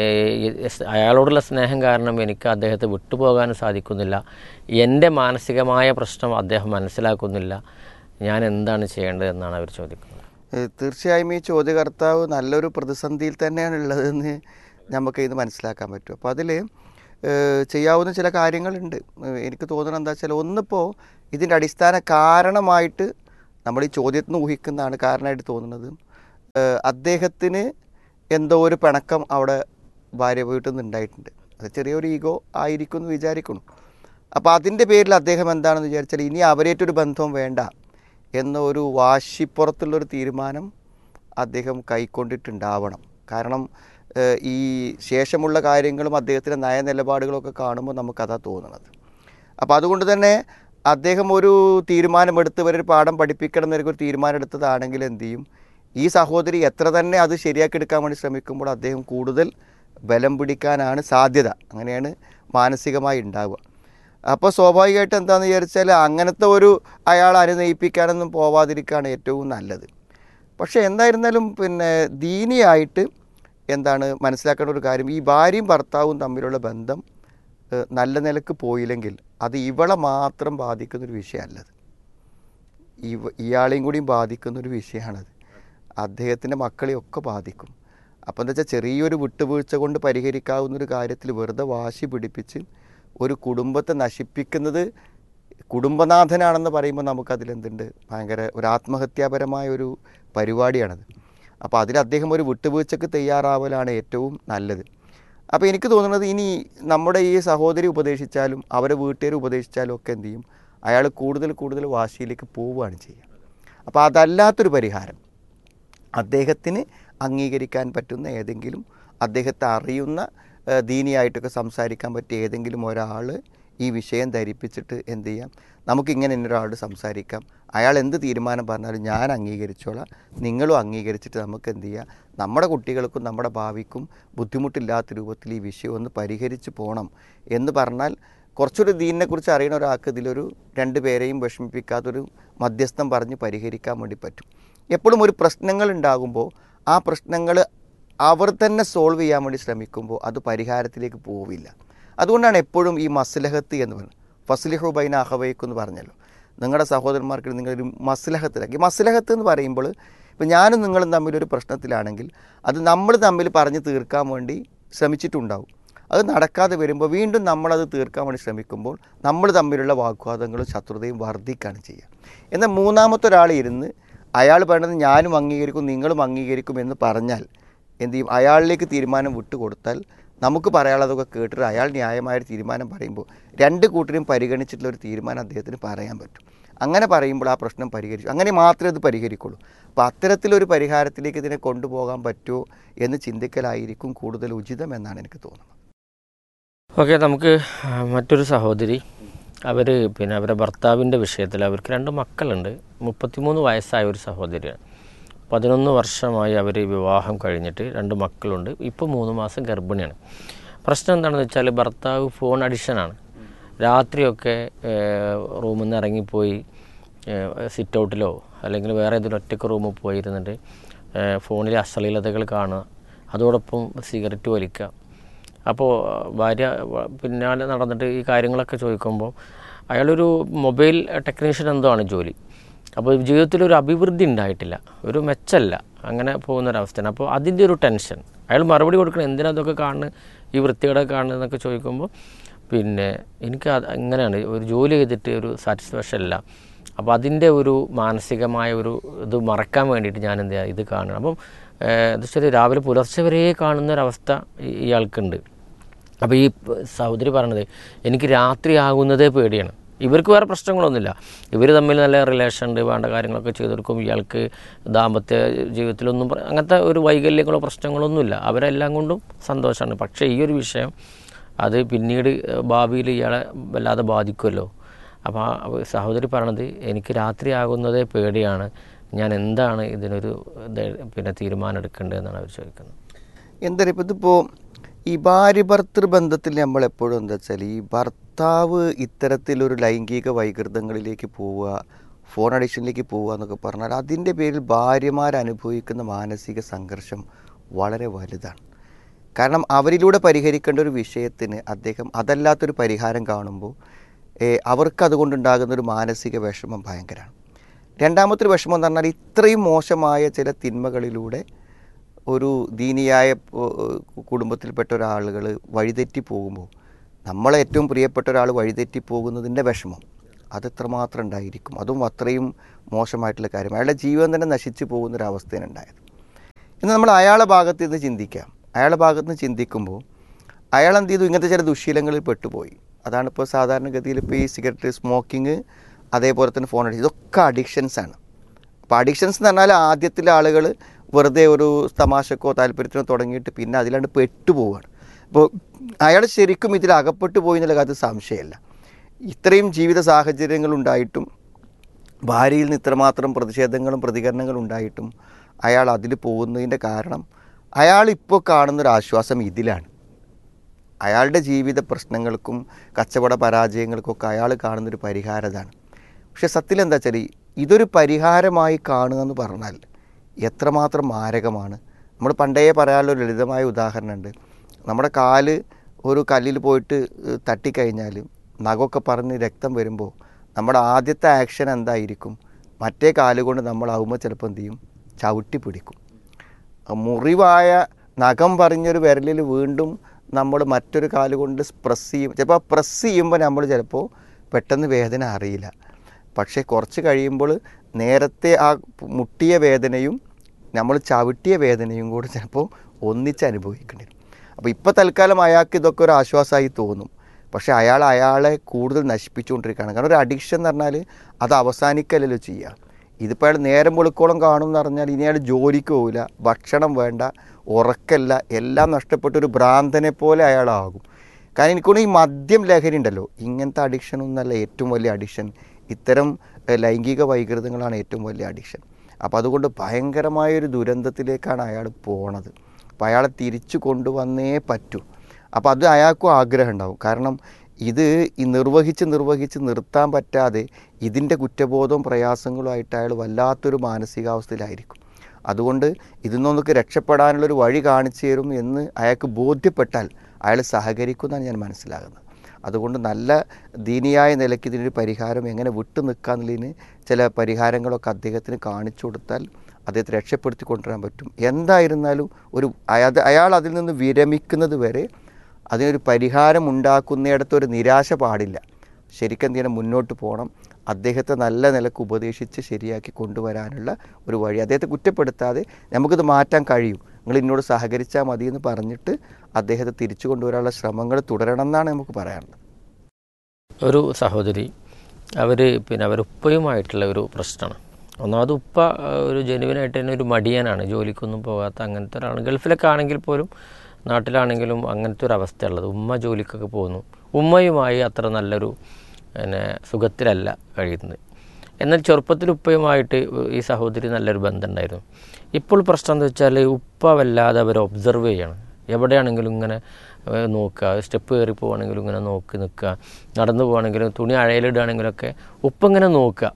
അയാളോടുള്ള സ്നേഹം കാരണം എനിക്ക് അദ്ദേഹത്തെ വിട്ടുപോകാനും സാധിക്കുന്നില്ല, എൻ്റെ മാനസികമായ പ്രശ്നം അദ്ദേഹം മനസ്സിലാക്കുന്നില്ല, ഞാൻ എന്താണ് ചെയ്യേണ്ടത് എന്നാണ് അവർ ചോദിക്കുന്നത്. തീർച്ചയായും ഈ ചോദ്യകർത്താവ് നല്ലൊരു പ്രതിസന്ധിയിൽ തന്നെയാണ് ഉള്ളതെന്ന് നമുക്ക് ഇത് മനസ്സിലാക്കാൻ പറ്റും. അപ്പോൾ അതിൽ ചെയ്യാവുന്ന ചില കാര്യങ്ങളുണ്ട്. എനിക്ക് തോന്നുന്നത് എന്താ വെച്ചാൽ, ഒന്നിപ്പോൾ ഇതിൻ്റെ അടിസ്ഥാന കാരണമായിട്ട് നമ്മൾ ഈ ചോദ്യത്തിന് ഊഹിക്കുന്നതാണ് കാരണമായിട്ട് തോന്നുന്നത് അദ്ദേഹത്തിന് എന്തോ ഒരു പിണക്കം അവിടെ ഭാര്യ വീട്ടിൽ നിന്ന് ഉണ്ടായിട്ടുണ്ട്. അത് ചെറിയൊരു ഈഗോ ആയിരിക്കും എന്ന് വിചാരിക്കുന്നു. അപ്പോൾ അതിൻ്റെ പേരിൽ അദ്ദേഹം എന്താണെന്ന് വിചാരിച്ചാൽ ഇനി അവരേറ്റൊരു ബന്ധവും വേണ്ട എന്ന ഒരു വാശിപ്പുറത്തുള്ളൊരു തീരുമാനം അദ്ദേഹം കൈക്കൊണ്ടിട്ടുണ്ടാവണം. കാരണം ഈ ശേഷമുള്ള കാര്യങ്ങളും അദ്ദേഹത്തിൻ്റെ നയനിലപാടുകളൊക്കെ കാണുമ്പോൾ നമുക്കതാ തോന്നുന്നത്. അപ്പോൾ അതുകൊണ്ട് തന്നെ അദ്ദേഹം ഒരു തീരുമാനമെടുത്ത് ഇവരൊരു പാഠം പഠിപ്പിക്കണം എന്നൊരു തീരുമാനം എടുത്തതാണെങ്കിൽ എന്തു ചെയ്യും, ഈ സഹോദരി എത്ര തന്നെ അത് ശരിയാക്കി എടുക്കാൻ വേണ്ടി ശ്രമിക്കുമ്പോൾ അദ്ദേഹം കൂടുതൽ ബലം പിടിക്കാനാണ് സാധ്യത. അങ്ങനെയാണ് മാനസികമായി ഉണ്ടാവുക. അപ്പോൾ സ്വാഭാവികമായിട്ട് എന്താണെന്ന് വിചാരിച്ചാൽ അങ്ങനത്തെ ഒരു അയാൾ അനുനയിപ്പിക്കാനൊന്നും പോവാതിരിക്കുകയാണ് ഏറ്റവും നല്ലത്. പക്ഷേ എന്തായിരുന്നാലും പിന്നെ ദീനിയായിട്ട് എന്താണ് മനസ്സിലാക്കേണ്ട ഒരു കാര്യം, ഈ ഭാര്യയും ഭർത്താവും തമ്മിലുള്ള ബന്ധം നല്ല നിലക്ക് പോയില്ലെങ്കിൽ അത് ഇവളെ മാത്രം ബാധിക്കുന്നൊരു വിഷയമല്ലത്, ഇവ ഇയാളെയും കൂടിയും ബാധിക്കുന്നൊരു വിഷയമാണത്. അദ്ദേഹത്തിൻ്റെ മക്കളെയൊക്കെ ബാധിക്കും. അപ്പോൾ എന്താ വെച്ചാൽ ചെറിയൊരു വിട്ടുവീഴ്ച കൊണ്ട് പരിഹരിക്കാവുന്നൊരു കാര്യത്തിൽ വെറുതെ വാശി പിടിപ്പിച്ച് ഒരു കുടുംബത്തെ നശിപ്പിക്കുന്നത് കുടുംബനാഥനാണെന്ന് പറയുമ്പോൾ നമുക്കതിലെന്തുണ്ട്, ഭയങ്കര ഒരു ആത്മഹത്യാപരമായ ഒരു പരിപാടിയാണത്. അപ്പോൾ അതിൽ അദ്ദേഹം ഒരു വിട്ടുവീഴ്ചക്ക് തയ്യാറാവലാണ് ഏറ്റവും നല്ലത്. അപ്പോൾ എനിക്ക് തോന്നുന്നത് ഇനി നമ്മുടെ ഈ സഹോദരി ഉപദേശിച്ചാലും അവരെ വീട്ടുകാർ ഉപദേശിച്ചാലും ഒക്കെ എന്തു ചെയ്യും, അയാൾ കൂടുതൽ കൂടുതൽ വാശിയിലേക്ക് പോവുകയാണ് ചെയ്യുക. അപ്പോൾ അതല്ലാത്തൊരു പരിഹാരം അദ്ദേഹത്തിന് അംഗീകരിക്കാൻ പറ്റുന്ന ഏതെങ്കിലും, അദ്ദേഹത്തെ അറിയുന്ന ദീനിയായിട്ടൊക്കെ സംസാരിക്കാൻ പറ്റിയ ഏതെങ്കിലും ഒരാൾ ഈ വിഷയം ധരിപ്പിച്ചിട്ട് എന്തു ചെയ്യാം, നമുക്കിങ്ങനെ ഇന്നൊരാളോട് സംസാരിക്കാം, അയാൾ എന്ത് തീരുമാനം പറഞ്ഞാലും ഞാൻ അംഗീകരിച്ചോളാം, നിങ്ങളും അംഗീകരിച്ചിട്ട് നമുക്ക് എന്തു ചെയ്യാം, നമ്മുടെ കുട്ടികൾക്കും നമ്മുടെ ഭാവിക്കും ബുദ്ധിമുട്ടില്ലാത്ത രൂപത്തിൽ ഈ വിഷയം ഒന്ന് പരിഹരിച്ച് പോകണം എന്ന് പറഞ്ഞാൽ കുറച്ചൊരു ദീനിനെക്കുറിച്ച് അറിയുന്ന ഒരാൾക്ക് ഇതിലൊരു രണ്ട് പേരെയും വിഷമിപ്പിക്കാത്തൊരു മധ്യസ്ഥം പറഞ്ഞ് പരിഹരിക്കാൻ വേണ്ടി പറ്റും. എപ്പോഴും ഒരു പ്രശ്നങ്ങൾ ഉണ്ടാകുമ്പോൾ ആ പ്രശ്നങ്ങൾ അവർ തന്നെ സോൾവ് ചെയ്യാൻ വേണ്ടി ശ്രമിക്കുമ്പോൾ അത് പരിഹാരത്തിലേക്ക് പോവില്ല. അതുകൊണ്ടാണ് എപ്പോഴും ഈ മസ്ലഹത്ത് എന്ന് പറയുന്നത്, ഫസ്ലിഹു ബൈന അഖവൈക്കും എന്ന് പറഞ്ഞല്ലോ, നിങ്ങളുടെ സഹോദരന്മാർക്ക് നിങ്ങളൊരു മസ്ലഹത്തിലാക്കി. മസ്ലഹത്ത് എന്ന് പറയുമ്പോൾ ഇപ്പോൾ ഞാനും നിങ്ങളും തമ്മിലൊരു പ്രശ്നത്തിലാണെങ്കിൽ അത് നമ്മൾ തമ്മിൽ പറഞ്ഞ് തീർക്കാൻ വേണ്ടി ശ്രമിച്ചിട്ടുണ്ടാവും. അത് നടക്കാതെ വരുമ്പോൾ വീണ്ടും നമ്മളത് തീർക്കാൻ വേണ്ടി ശ്രമിക്കുമ്പോൾ നമ്മൾ തമ്മിലുള്ള വാഗ്വാദങ്ങളും ശത്രുതയും വർദ്ധിക്കുകയാണ് ചെയ്യുക. എന്നാൽ മൂന്നാമത്തെ ഒരാൾ ഇരുന്ന് അയാൾ പറയുന്നത് ഞാനും അംഗീകരിക്കും നിങ്ങളും അംഗീകരിക്കും എന്ന് പറഞ്ഞാൽ എന്തു ചെയ്യും, അയാളിലേക്ക് തീരുമാനം വിട്ടുകൊടുത്താൽ നമുക്ക് പറയാനുള്ളതൊക്കെ കേട്ടിട്ട് അയാൾ ന്യായമായൊരു തീരുമാനം പറയുമ്പോൾ രണ്ട് കൂട്ടരും പരിഗണിച്ചിട്ടുള്ള ഒരു തീരുമാനം അദ്ദേഹത്തിന് പറയാൻ പറ്റും. അങ്ങനെ പറയുമ്പോൾ ആ പ്രശ്നം പരിഹരിച്ചു, അങ്ങനെ മാത്രമേ ഇത് പരിഹരിക്കുള്ളൂ. അപ്പോൾ അത്തരത്തിലൊരു പരിഹാരത്തിലേക്ക് ഇതിനെ കൊണ്ടുപോകാൻ പറ്റുമോ എന്ന് ചിന്തിക്കലായിരിക്കും കൂടുതൽ ഉചിതം എന്നാണ് എനിക്ക് തോന്നുന്നത്. ഓക്കെ, നമുക്ക് മറ്റൊരു സഹോദരി, അവർ പിന്നെ അവരുടെ ഭർത്താവിൻ്റെ വിഷയത്തിൽ അവർക്ക് രണ്ട് മക്കളുണ്ട്. മുപ്പത്തിമൂന്ന് വയസ്സായ ഒരു സഹോദരിയാണ്. പതിനൊന്ന് വർഷമായി അവർ വിവാഹം കഴിഞ്ഞിട്ട് രണ്ട് മക്കളുണ്ട്. ഇപ്പോൾ മൂന്ന് മാസം ഗർഭിണിയാണ്. പ്രശ്നം എന്താണെന്ന് വെച്ചാൽ ഭർത്താവ് ഫോൺ അഡിക്ഷനാണ്. രാത്രിയൊക്കെ റൂമിൽ നിന്ന് ഇറങ്ങിപ്പോയി സിറ്റ് ഔട്ടിലോ അല്ലെങ്കിൽ വേറെ ഏതെങ്കിലും ഒറ്റയ്ക്ക് റൂമിൽ പോയിരുന്നിട്ട് ഫോണിലെ അശ്ലീലതകൾ കാണുക, അതോടൊപ്പം സിഗരറ്റ് വലിക്കുക. അപ്പോൾ ഭാര്യ പിന്നാലെ നടന്നിട്ട് ഈ കാര്യങ്ങളൊക്കെ ചോദിക്കുമ്പോൾ അയാളൊരു മൊബൈൽ ടെക്നീഷ്യൻ എന്തോ ആണ് ജോലി. അപ്പോൾ ജീവിതത്തിലൊരു അഭിവൃദ്ധി ഉണ്ടായിട്ടില്ല, ഒരു മെച്ചല്ല, അങ്ങനെ പോകുന്നൊരവസ്ഥയാണ്. അപ്പോൾ അതിൻ്റെ ഒരു ടെൻഷൻ, അയാൾ മറുപടി കൊടുക്കണം, എന്തിനാ അതൊക്കെ കാണുന്നത്, ഈ വൃത്തികേടൊക്കെ കാണുന്നത് എന്നൊക്കെ ചോദിക്കുമ്പോൾ പിന്നെ എനിക്ക് അത് അങ്ങനെയാണ്, ഒരു ജോലി ചെയ്തിട്ട് ഒരു സാറ്റിസ്ഫാക്ഷൻ ഇല്ല. അപ്പോൾ അതിൻ്റെ ഒരു മാനസികമായ ഒരു ഇത് മറക്കാൻ വേണ്ടിയിട്ട് ഞാൻ എന്ത് ചെയ്യുക, ഇത് കാണണം. അപ്പം എന്താ വെച്ചാൽ രാവിലെ പുലർച്ചെ വരെ കാണുന്നൊരവസ്ഥ ഇയാൾക്കുണ്ട്. അപ്പോൾ ഈ സഹോദരി പറഞ്ഞത് എനിക്ക് രാത്രി ആകുന്നതേ പേടിയാണ്. ഇവർക്ക് വേറെ പ്രശ്നങ്ങളൊന്നുമില്ല, ഇവർ തമ്മിൽ നല്ല റിലേഷൻ ഉണ്ട്, വേണ്ട കാര്യങ്ങളൊക്കെ ചെയ്തു കൊടുക്കും. ഇയാൾക്ക് ദാമ്പത്യ ജീവിതത്തിലൊന്നും അങ്ങനത്തെ ഒരു വൈകല്യങ്ങളോ പ്രശ്നങ്ങളൊന്നുമില്ല, അവരെല്ലാം കൊണ്ടും സന്തോഷമാണ്. പക്ഷേ ഈ ഒരു വിഷയം അത് പിന്നീട് ഭാവിയിൽ ഇയാളെ വല്ലാതെ ബാധിക്കുമല്ലോ. അപ്പോൾ സഹോദരി പറയണത് എനിക്ക് രാത്രി ആകുന്നതേ പേടിയാണ്, ഞാൻ എന്താണ് ഇതിനൊരു പിന്നെ തീരുമാനം എടുക്കേണ്ടതെന്നാണ് അവർ ചോദിക്കുന്നത്. എന്തായാലും ഇപ്പോൾ ഇതിപ്പോൾ ഈ ഭാര്യ ഭർത്തൃ ബന്ധത്തിൽ നമ്മളെപ്പോഴും എന്താ വെച്ചാൽ ഈ ഭർത്താവ് ഇത്തരത്തിലൊരു ലൈംഗിക വൈകൃതങ്ങളിലേക്ക് പോവുക, ഫോൺ അഡിക്ഷനിലേക്ക് പോവുക എന്നൊക്കെ പറഞ്ഞാൽ അതിൻ്റെ പേരിൽ ഭാര്യമാരനുഭവിക്കുന്ന മാനസിക സംഘർഷം വളരെ വലുതാണ്. കാരണം അവരിലൂടെ പരിഹരിക്കേണ്ട ഒരു വിഷയത്തിന് അദ്ദേഹം അതല്ലാത്തൊരു പരിഹാരം കാണുമ്പോൾ അവർക്കതുകൊണ്ടുണ്ടാകുന്നൊരു മാനസിക വിഷമം ഭയങ്കരമാണ്. രണ്ടാമത്തെ ഒരു വിഷമം എന്ന് പറഞ്ഞാൽ ഇത്രയും മോശമായ ചില തിന്മകളിലൂടെ ഒരു ദീനിയായ കുടുംബത്തിൽപ്പെട്ട ഒരാളുകൾ വഴിതെറ്റി പോകുമ്പോൾ നമ്മളെ ഏറ്റവും പ്രിയപ്പെട്ട ഒരാൾ വഴിതെറ്റി പോകുന്നതിൻ്റെ വിഷമം അതെത്രമാത്രം ഉണ്ടായിരിക്കും. അതും അത്രയും മോശമായിട്ടുള്ള കാര്യം, അയാളുടെ ജീവൻ തന്നെ നശിച്ചു പോകുന്നൊരവസ്ഥയാണ് ഉണ്ടായത്. ഇന്ന് നമ്മൾ അയാളുടെ ഭാഗത്ത് നിന്ന് ചിന്തിക്കാം. അയാളുടെ ഭാഗത്ത് നിന്ന് ചിന്തിക്കുമ്പോൾ അയാൾ എന്ത് ചെയ്തു, ഇങ്ങനത്തെ ചില ദുശ്ശീലങ്ങളിൽ പെട്ടുപോയി. അതാണ് ഇപ്പോൾ സാധാരണഗതിയിൽ ഇപ്പോൾ ഈ സിഗരറ്റ്, സ്മോക്കിങ്, അതേപോലെ തന്നെ ഫോൺ അഡിക്ഷൻ, ഇതൊക്കെ അഡിക്ഷൻസാണ്. അപ്പോൾ അഡിക്ഷൻസ് എന്ന് പറഞ്ഞാൽ ആദ്യത്തിലെ ആളുകൾ വെറുതെ ഒരു തമാശക്കോ താല്പര്യത്തിനോ തുടങ്ങിയിട്ട് പിന്നെ അതിലാണ്ട് പെട്ടുപോവുകയാണ്. അപ്പോൾ അയാൾ ശരിക്കും ഇതിൽ അകപ്പെട്ടു പോയി എന്നുള്ള കാര്യത്തിൽ സംശയമല്ല. ഇത്രയും ജീവിത സാഹചര്യങ്ങളുണ്ടായിട്ടും ഭാര്യയിൽ നിന്ന് ഇത്രമാത്രം പ്രതിഷേധങ്ങളും പ്രതികരണങ്ങളും ഉണ്ടായിട്ടും അയാൾ അതിൽ പോകുന്നതിൻ്റെ കാരണം അയാളിപ്പോൾ കാണുന്നൊരാശ്വാസം ഇതിലാണ്. അയാളുടെ ജീവിത പ്രശ്നങ്ങൾക്കും കച്ചവട പരാജയങ്ങൾക്കൊക്കെ അയാൾ കാണുന്നൊരു പരിഹാരതാണ്. പക്ഷേ സത്യത്തിൽ എന്താ വെച്ചാൽ ഇതൊരു പരിഹാരമായി കാണുക എന്ന് പറഞ്ഞാൽ എത്രമാത്രം മാരകമാണ്. നമ്മൾ പണ്ടേ പറയാനുള്ള ലളിതമായ ഉദാഹരണമുണ്ട്. നമ്മുടെ കാല് ഒരു കല്ലിൽ പോയിട്ട് തട്ടിക്കഴിഞ്ഞാൽ നഖമൊക്കെ പറഞ്ഞ് രക്തം വരുമ്പോൾ നമ്മുടെ ആദ്യത്തെ ആക്ഷൻ എന്തായിരിക്കും? മറ്റേ കാലുകൊണ്ട് നമ്മളാവുമ്പോൾ ചിലപ്പോൾ എന്ത് ചെയ്യും? ചവിട്ടി പിടിക്കും. മുറിവായ നഖം പറഞ്ഞൊരു വിരലിൽ വീണ്ടും നമ്മൾ മറ്റൊരു കാലുകൊണ്ട് പ്രസ് ചെയ്യും. ചിലപ്പോൾ പ്രസ് ചെയ്യുമ്പോൾ നമ്മൾ ചിലപ്പോൾ പെട്ടെന്ന് വേദന അറിയില്ല. പക്ഷേ കുറച്ച് കഴിയുമ്പോൾ നേരത്തെ ആ മുട്ടിയ വേദനയും നമ്മൾ ചവിട്ടിയ വേദനയും കൂടെ ചിലപ്പോൾ ഒന്നിച്ച് അനുഭവിക്കേണ്ടി വരും. അപ്പോൾ ഇപ്പോൾ തൽക്കാലം അയാൾക്ക് ഇതൊക്കെ ഒരു ആശ്വാസമായി തോന്നും. പക്ഷേ അയാൾ അയാളെ കൂടുതൽ നശിപ്പിച്ചുകൊണ്ടിരിക്കുകയാണ്. കാരണം ഒരു അഡിക്ഷൻ എന്ന് പറഞ്ഞാൽ അത് അവസാനിക്കല്ലല്ലോ ചെയ്യുക. ഇതിപ്പോൾ അയാൾ നേരം വെളുക്കോളം കാണും എന്ന് പറഞ്ഞാൽ ഇനി അയാൾ ജോലിക്ക് പോവില്ല, ഭക്ഷണം വേണ്ട, ഉറക്കല്ല, എല്ലാം നഷ്ടപ്പെട്ടൊരു ഭ്രാന്തനെ പോലെ അയാളാകും. കാരണം എനിക്കൊന്ന് ഈ മദ്യം ലഹരി ഉണ്ടല്ലോ, ഇങ്ങനത്തെ അഡിക്ഷനൊന്നല്ല ഏറ്റവും വലിയ അഡിക്ഷൻ. ഇത്തരം ലൈംഗിക വൈകൃതങ്ങളാണ് ഏറ്റവും വലിയ അഡിക്ഷൻ. അപ്പോൾ അതുകൊണ്ട് ഭയങ്കരമായൊരു ദുരന്തത്തിലേക്കാണ് അയാൾ പോണത്. അപ്പോൾ അയാളെ തിരിച്ചു കൊണ്ടുവന്നേ പറ്റൂ. അപ്പോൾ അത് അയാൾക്കും ആഗ്രഹം ഉണ്ടാവും. കാരണം ഇത് ഈ നിർവഹിച്ച് നിർവഹിച്ച് നിർത്താൻ പറ്റാതെ ഇതിൻ്റെ കുറ്റബോധവും പ്രയാസങ്ങളുമായിട്ട് അയാൾ വല്ലാത്തൊരു മാനസികാവസ്ഥയിലായിരിക്കും. അതുകൊണ്ട് ഇതിൽ നിന്നൊക്കെ രക്ഷപ്പെടാനുള്ളൊരു വഴി കാണിച്ചു തരും എന്ന് അയാൾക്ക് ബോധ്യപ്പെട്ടാൽ അയാൾ സഹകരിക്കുമെന്നാണ് ഞാൻ മനസ്സിലാകുന്നത്. അതുകൊണ്ട് നല്ല ദീനിയായ നിലയ്ക്ക് ഇതിനൊരു പരിഹാരം എങ്ങനെ വിട്ടു നിൽക്കാന്നുള്ളതിന് ചില പരിഹാരങ്ങളൊക്കെ അദ്ദേഹത്തിന് കാണിച്ചു കൊടുത്താൽ അദ്ദേഹത്തെ രക്ഷപ്പെടുത്തി കൊണ്ടുവരാൻ പറ്റും. എന്തായിരുന്നാലും ഒരു അത് അയാൾ അതിൽ നിന്ന് വിരമിക്കുന്നത് വരെ അതിനൊരു പരിഹാരം ഉണ്ടാക്കുന്നിടത്തൊരു നിരാശ പാടില്ല. ശരിക്കും എന്ത് ചെയ്യണം? മുന്നോട്ട് പോകണം. അദ്ദേഹത്തെ നല്ല നിലക്ക് ഉപദേശിച്ച് ശരിയാക്കി കൊണ്ടുവരാനുള്ള ഒരു വഴി, അദ്ദേഹത്തെ കുറ്റപ്പെടുത്താതെ നമുക്കിത് മാറ്റാൻ കഴിയും, നിങ്ങൾ എന്നോട് സഹകരിച്ചാൽ മതി എന്ന് പറഞ്ഞിട്ട് അദ്ദേഹത്തെ തിരിച്ചു കൊണ്ടുവരാനുള്ള ശ്രമങ്ങൾ തുടരണം എന്നാണ് നമുക്ക് പറയാനുള്ളത്. ഒരു സഹോദരി അവർ പിന്നെ അവർ ഉപ്പയുമായിട്ടുള്ള ഒരു പ്രശ്നമാണ്. ഒന്നാമത് ഉപ്പ ഒരു ജെനുവിനായിട്ട് തന്നെ ഒരു മടിയനാണ്, ജോലിക്കൊന്നും പോകാത്ത അങ്ങനത്തെ ഒരാളാണ്. ഗൾഫിലൊക്കെ ആണെങ്കിൽ പോലും നാട്ടിലാണെങ്കിലും അങ്ങനത്തെ ഒരു അവസ്ഥയുള്ളത്. ഉമ്മ ജോലിക്കൊക്കെ പോകുന്നു, ഉമ്മയുമായി അത്ര നല്ലൊരു പിന്നെ സുഖത്തിലല്ല കഴിയുന്നത്. എന്നാൽ ചെറുപ്പത്തിൽ ഉപ്പയുമായിട്ട് ഈ സഹോദരി നല്ലൊരു ബന്ധം ഉണ്ടായിരുന്നു. ഇപ്പോൾ പ്രശ്നം എന്താ വെച്ചാൽ ഉപ്പ വല്ലാതെ അവരെ ഒബ്സർവ് ചെയ്യണം. എവിടെയാണെങ്കിലും ഇങ്ങനെ നോക്കുക, സ്റ്റെപ്പ് കയറി പോവുകയാണെങ്കിലും ഇങ്ങനെ നോക്കി നിൽക്കുക, നടന്നു പോവുകയാണെങ്കിലും തുണി അഴയിലിടുകയാണെങ്കിലൊക്കെ ഉപ്പ ഇങ്ങനെ നോക്കുക.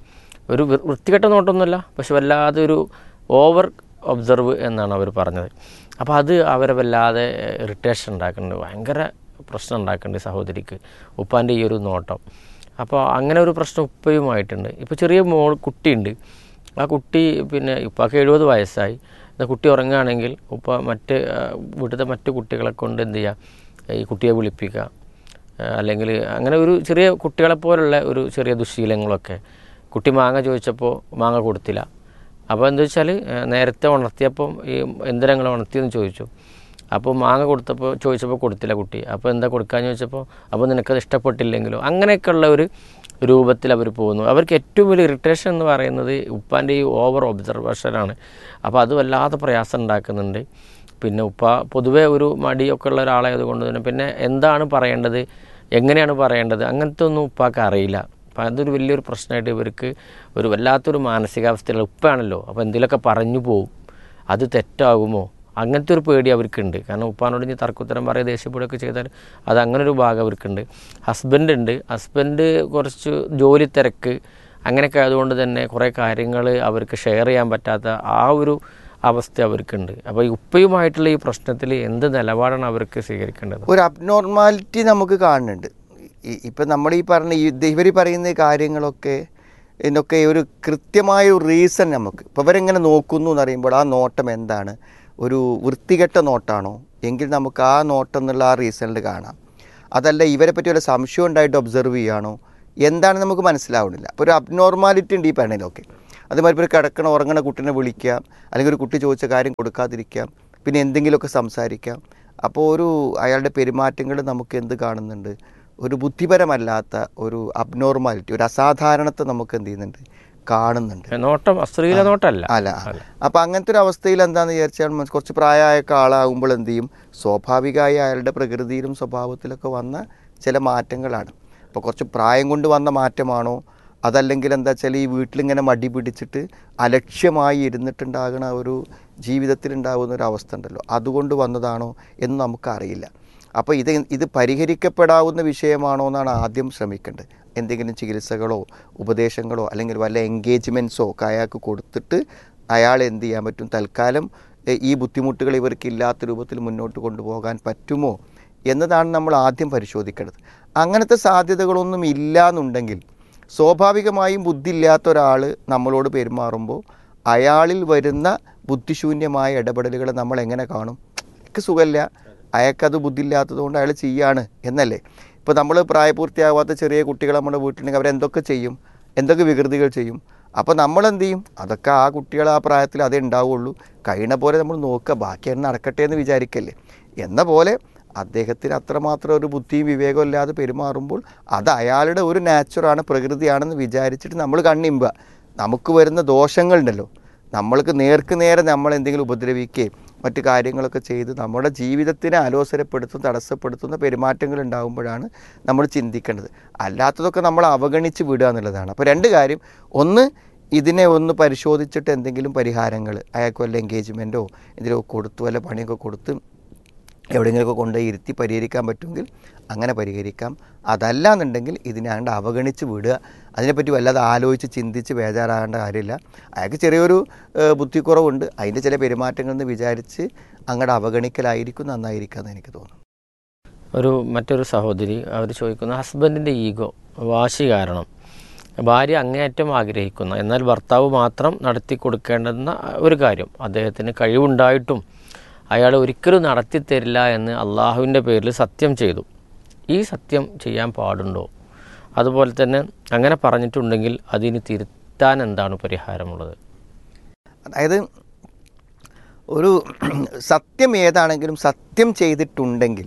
ഒരു വൃത്തികെട്ട നോട്ടമൊന്നുമല്ല, പക്ഷെ വല്ലാതെ ഒരു ഓവർ ഒബ്സർവ് എന്നാണ് അവർ പറഞ്ഞത്. അപ്പോൾ അത് അവരെ വല്ലാതെ ഇറിറ്റേഷൻ ഉണ്ടാക്കുന്നുണ്ട്, ഭയങ്കര പ്രശ്നം ഉണ്ടാക്കുന്നുണ്ട് സഹോദരിക്ക് ഉപ്പാൻ്റെ ഈ ഒരു നോട്ടം. അപ്പോൾ അങ്ങനെ ഒരു പ്രശ്നം ഉപ്പയുമായിട്ടുണ്ട്. ഇപ്പോൾ ചെറിയ മോൾ കുട്ടിയുണ്ട്. ആ കുട്ടി പിന്നെ ഉപ്പാക്ക് എഴുപത് വയസ്സായി. കുട്ടി ഉറങ്ങുകയാണെങ്കിൽ ഉപ്പ മറ്റ് വീട്ടിലത്തെ മറ്റു കുട്ടികളെ കൊണ്ട് എന്ത് ചെയ്യുക, ഈ കുട്ടിയെ വിളിപ്പിക്കുക, അല്ലെങ്കിൽ അങ്ങനെ ഒരു ചെറിയ കുട്ടികളെ പോലുള്ള ഒരു ചെറിയ ദുശ്ശീലങ്ങളൊക്കെ. കുട്ടി മാങ്ങ ചോദിച്ചപ്പോൾ മാങ്ങ കൊടുത്തില്ല. അപ്പോൾ എന്താ വെച്ചാൽ നേരത്തെ ഉണർത്തിയപ്പം ഈ എന്തിനാ നിങ്ങൾ ഉണർത്തിയെന്ന് ചോദിച്ചു. അപ്പോൾ മാങ്ങ കൊടുത്തപ്പോൾ ചോദിച്ചപ്പോൾ കൊടുത്തില്ല കുട്ടി. അപ്പോൾ എന്താ കൊടുക്കാമെന്ന് ചോദിച്ചപ്പോൾ അപ്പോൾ നിനക്കത് ഇഷ്ടപ്പെട്ടില്ലെങ്കിലോ, അങ്ങനെയൊക്കെയുള്ള ഒരു രൂപത്തിൽ അവർ പോകുന്നു. അവർക്ക് ഏറ്റവും വലിയ ഇറിറ്റേഷൻ എന്ന് പറയുന്നത് ഉപ്പാൻ്റെ ഈ ഓവർ ഒബ്സർവേഷനാണ്. അപ്പോൾ അത് വല്ലാതെ പ്രയാസം ഉണ്ടാക്കുന്നുണ്ട്. പിന്നെ ഉപ്പ പൊതുവേ ഒരു മടിയൊക്കെ ഉള്ള ഒരാളായതുകൊണ്ട് തന്നെ പിന്നെ എന്താണ് പറയേണ്ടത്, എങ്ങനെയാണ് പറയേണ്ടത്, അങ്ങനത്തെ ഒന്നും ഉപ്പാക്ക് അറിയില്ല. അപ്പോൾ അതൊരു വലിയൊരു പ്രശ്നമായിട്ട് ഇവർക്ക് ഒരു വല്ലാത്തൊരു മാനസികാവസ്ഥയിലുള്ള ഉപ്പയാണല്ലോ. അപ്പോൾ എന്തെങ്കിലുമൊക്കെ പറഞ്ഞു പോകും, അത് തെറ്റാകുമോ, അങ്ങനത്തെ ഒരു പേടി അവർക്കുണ്ട്. കാരണം ഉപ്പാനോട് ഇനി തർക്കുത്തരം പറയുക ദേഷ്യപ്പെടുകയൊക്കെ ചെയ്താൽ അത് അങ്ങനെ ഒരു ഭാഗം അവർക്കുണ്ട്. ഹസ്ബൻഡ് ഉണ്ട്, ഹസ്ബൻഡ് കുറച്ച് ജോലി തിരക്ക് അങ്ങനെയൊക്കെ ആയതുകൊണ്ട് തന്നെ കുറേ കാര്യങ്ങൾ അവർക്ക് ഷെയർ ചെയ്യാൻ പറ്റാത്ത ആ ഒരു അവസ്ഥ അവർക്കുണ്ട്. അപ്പോൾ ഈ ഉപ്പയുമായിട്ടുള്ള ഈ പ്രശ്നത്തിൽ എന്ത് നിലപാടാണ് അവർക്ക് സ്വീകരിക്കേണ്ടത്? ഒരു അബ്നോർമാലിറ്റി നമുക്ക് കാണുന്നുണ്ട്. ഇപ്പം നമ്മൾ ഈ പറഞ്ഞ ഇവർ പറയുന്ന കാര്യങ്ങളൊക്കെ ഇതിനൊക്കെ ഒരു കൃത്യമായ ഒരു റീസൺ നമുക്ക് ഇപ്പോൾ ഇവരെങ്ങനെ നോക്കുന്നു എന്ന് പറയുമ്പോൾ ആ നോട്ടം എന്താണ്, ഒരു വൃത്തികെട്ട നോട്ടാണോ എങ്കിൽ നമുക്ക് ആ നോട്ടം എന്നുള്ള ആ റീസണിൽ കാണാം. അതല്ല ഇവരെ പറ്റി വല്ല സംശയം ഉണ്ടായിട്ട് ഒബ്സർവ് ചെയ്യുകയാണോ എന്താണെന്ന് നമുക്ക് മനസ്സിലാവുന്നില്ല. അപ്പോൾ ഒരു അബ്നോർമാലിറ്റി ഉണ്ട് ഈ പറഞ്ഞതിലൊക്കെ. അതേമാതിരി ഒരു കിടക്കണ ഉറങ്ങണ കുട്ടീനെ വിളിക്കാം, അല്ലെങ്കിൽ ഒരു കുട്ടി ചോദിച്ച കാര്യം കൊടുക്കാതിരിക്കാം, പിന്നെ എന്തെങ്കിലുമൊക്കെ സംസാരിക്കാം. അപ്പോൾ ഒരു അയാളുടെ പെരുമാറ്റങ്ങൾ നമുക്ക് എന്ത് കാണുന്നുണ്ട്, ഒരു ബുദ്ധിപരമല്ലാത്ത ഒരു അബ്നോർമാലിറ്റി, ഒരു അസാധാരണത്തെ നമുക്ക് എന്ത് ചെയ്യുന്നുണ്ട്, കാണുന്നുണ്ട്. നോട്ടം അശ്ലീല നോട്ടമല്ല അല്ല. അപ്പം അങ്ങനത്തെ ഒരു അവസ്ഥയിൽ എന്താണെന്ന് വിചാരിച്ചാൽ കുറച്ച് പ്രായമായ ആളാകുമ്പോൾ എന്ത് ചെയ്യും, സ്വാഭാവികമായി അയാളുടെ പ്രകൃതിയിലും സ്വഭാവത്തിലൊക്കെ വന്ന ചില മാറ്റങ്ങളാണ്. അപ്പോൾ കുറച്ച് പ്രായം കൊണ്ട് വന്ന മാറ്റമാണോ, അതല്ലെങ്കിൽ എന്താ വെച്ചാൽ ഈ വീട്ടിലിങ്ങനെ മടി പിടിച്ചിട്ട് അലക്ഷ്യമായി ഇരുന്നിട്ടുണ്ടാകുന്ന ഒരു ജീവിതത്തിലുണ്ടാകുന്ന ഒരു അവസ്ഥ ഉണ്ടല്ലോ, അതുകൊണ്ട് വന്നതാണോ എന്ന് നമുക്കറിയില്ല. അപ്പോൾ ഇത് ഇത് പരിഹരിക്കപ്പെടാവുന്ന വിഷയമാണോ എന്നാണ് ആദ്യം ശ്രമിക്കേണ്ടത്. എന്തെങ്കിലും ചികിത്സകളോ ഉപദേശങ്ങളോ അല്ലെങ്കിൽ വല്ല എൻഗേജ്മെൻറ്റ്സോ ഒക്കെ അയാൾക്ക് കൊടുത്തിട്ട് അയാൾ എന്ത് ചെയ്യാൻ പറ്റും, തൽക്കാലം ഈ ബുദ്ധിമുട്ടുകൾ ഇവർക്കില്ലാത്ത രൂപത്തിൽ മുന്നോട്ട് കൊണ്ടുപോകാൻ പറ്റുമോ എന്നതാണ് നമ്മൾ ആദ്യം പരിശോധിക്കേണ്ടത്. അങ്ങനത്തെ സാധ്യതകളൊന്നും ഇല്ല എന്നുണ്ടെങ്കിൽ സ്വാഭാവികമായും ബുദ്ധി ഇല്ലാത്ത ഒരാൾ നമ്മളോട് പെരുമാറുമ്പോൾ അയാളിൽ വരുന്ന ബുദ്ധിശൂന്യമായ ഇടപെടലുകൾ നമ്മൾ എങ്ങനെ കാണും? എനിക്ക് സുഖമില്ല, അയാൾക്കത് ബുദ്ധിയില്ലാത്തത് കൊണ്ട് അയാൾ ചെയ്യാണ് എന്നല്ലേ. ഇപ്പോൾ നമ്മൾ പ്രായപൂർത്തിയാവാത്ത ചെറിയ കുട്ടികൾ നമ്മുടെ വീട്ടിലുണ്ടെങ്കിൽ അവരെന്തൊക്കെ ചെയ്യും, എന്തൊക്കെ വികൃതികൾ ചെയ്യും. അപ്പോൾ നമ്മളെന്ത് ചെയ്യും, അതൊക്കെ ആ കുട്ടികൾ ആ പ്രായത്തിൽ അതേ ഉണ്ടാവുള്ളൂ, കഴിയുന്ന പോലെ നമ്മൾ നോക്കുക, ബാക്കി അത് നടക്കട്ടെ എന്ന് വിചാരിക്കല്ലേ. എന്ന പോലെ അദ്ദേഹത്തിന് അത്രമാത്രം ഒരു ബുദ്ധിയും വിവേകവും ഇല്ലാതെ പെരുമാറുമ്പോൾ അത് അയാളുടെ ഒരു നാച്ചുറാണ്, പ്രകൃതിയാണെന്ന് വിചാരിച്ചിട്ട് നമ്മൾ കണ്ണിമ്പുക. നമുക്ക് വരുന്ന ദോഷങ്ങളുണ്ടല്ലോ, നമ്മൾക്ക് നേർക്ക് നേരെ നമ്മൾ എന്തെങ്കിലും ഉപദ്രവിക്കുകയും മറ്റു കാര്യങ്ങളൊക്കെ ചെയ്ത് നമ്മുടെ ജീവിതത്തിനെ അലോസരപ്പെടുത്തും തടസ്സപ്പെടുത്തുന്ന പെരുമാറ്റങ്ങൾ ഉണ്ടാകുമ്പോഴാണ് നമ്മൾ ചിന്തിക്കേണ്ടത്. അല്ലാത്തതൊക്കെ നമ്മൾ അവഗണിച്ച് വിടുക എന്നുള്ളതാണ്. അപ്പോൾ രണ്ട് കാര്യം, ഒന്ന് ഇതിനെ ഒന്ന് പരിശോധിച്ചിട്ട് എന്തെങ്കിലും പരിഹാരങ്ങൾ അയാൾക്ക് വല്ല എൻഗേജ്മെൻറ്റോ എന്തെങ്കിലും കൊടുത്ത് വല്ല പണിയൊക്കെ കൊടുത്ത് എവിടെയെങ്കിലുമൊക്കെ കൊണ്ടുപോയി ഇരുത്തി പരിഹരിക്കാൻ പറ്റുമെങ്കിൽ അങ്ങനെ പരിഹരിക്കാം. അതല്ല എന്നുണ്ടെങ്കിൽ ഇതിനാണ്ട് അവഗണിച്ച് വിടുക, അതിനെപ്പറ്റി വല്ലാതെ ആലോചിച്ച് ചിന്തിച്ച് ബേജാറാകേണ്ട കാര്യമില്ല. അയാൾക്ക് ചെറിയൊരു ബുദ്ധിക്കുറവുണ്ട്, അതിൻ്റെ ചില പെരുമാറ്റങ്ങളെന്ന് വിചാരിച്ച് അങ്ങോട്ട് അവഗണിക്കലായിരിക്കും നന്നായിരിക്കുക എന്ന് എനിക്ക് തോന്നുന്നു. ഒരു മറ്റൊരു സഹോദരി അവർ ചോദിക്കുന്ന, ഹസ്ബൻഡിൻ്റെ ഈഗോ, വാശി കാരണം ഭാര്യ അങ്ങേയറ്റം ആഗ്രഹിക്കുന്ന എന്നാൽ ഭർത്താവ് മാത്രം നടത്തി കൊടുക്കേണ്ടുന്ന ഒരു കാര്യം അദ്ദേഹത്തിന് കഴിവുണ്ടായിട്ടും അയാൾ ഒരിക്കലും നടത്തിത്തരില്ല എന്ന് അള്ളാഹുവിൻ്റെ പേരിൽ സത്യം ചെയ്തു. ഈ സത്യം ചെയ്യാൻ പാടുണ്ടോ? അതുപോലെ തന്നെ അങ്ങനെ പറഞ്ഞിട്ടുണ്ടെങ്കിൽ അതിന് തിരുത്താൻ എന്താണ് പരിഹാരമുള്ളത്? അതായത് ഒരു സത്യം ഏതാണെങ്കിലും സത്യം ചെയ്തിട്ടുണ്ടെങ്കിൽ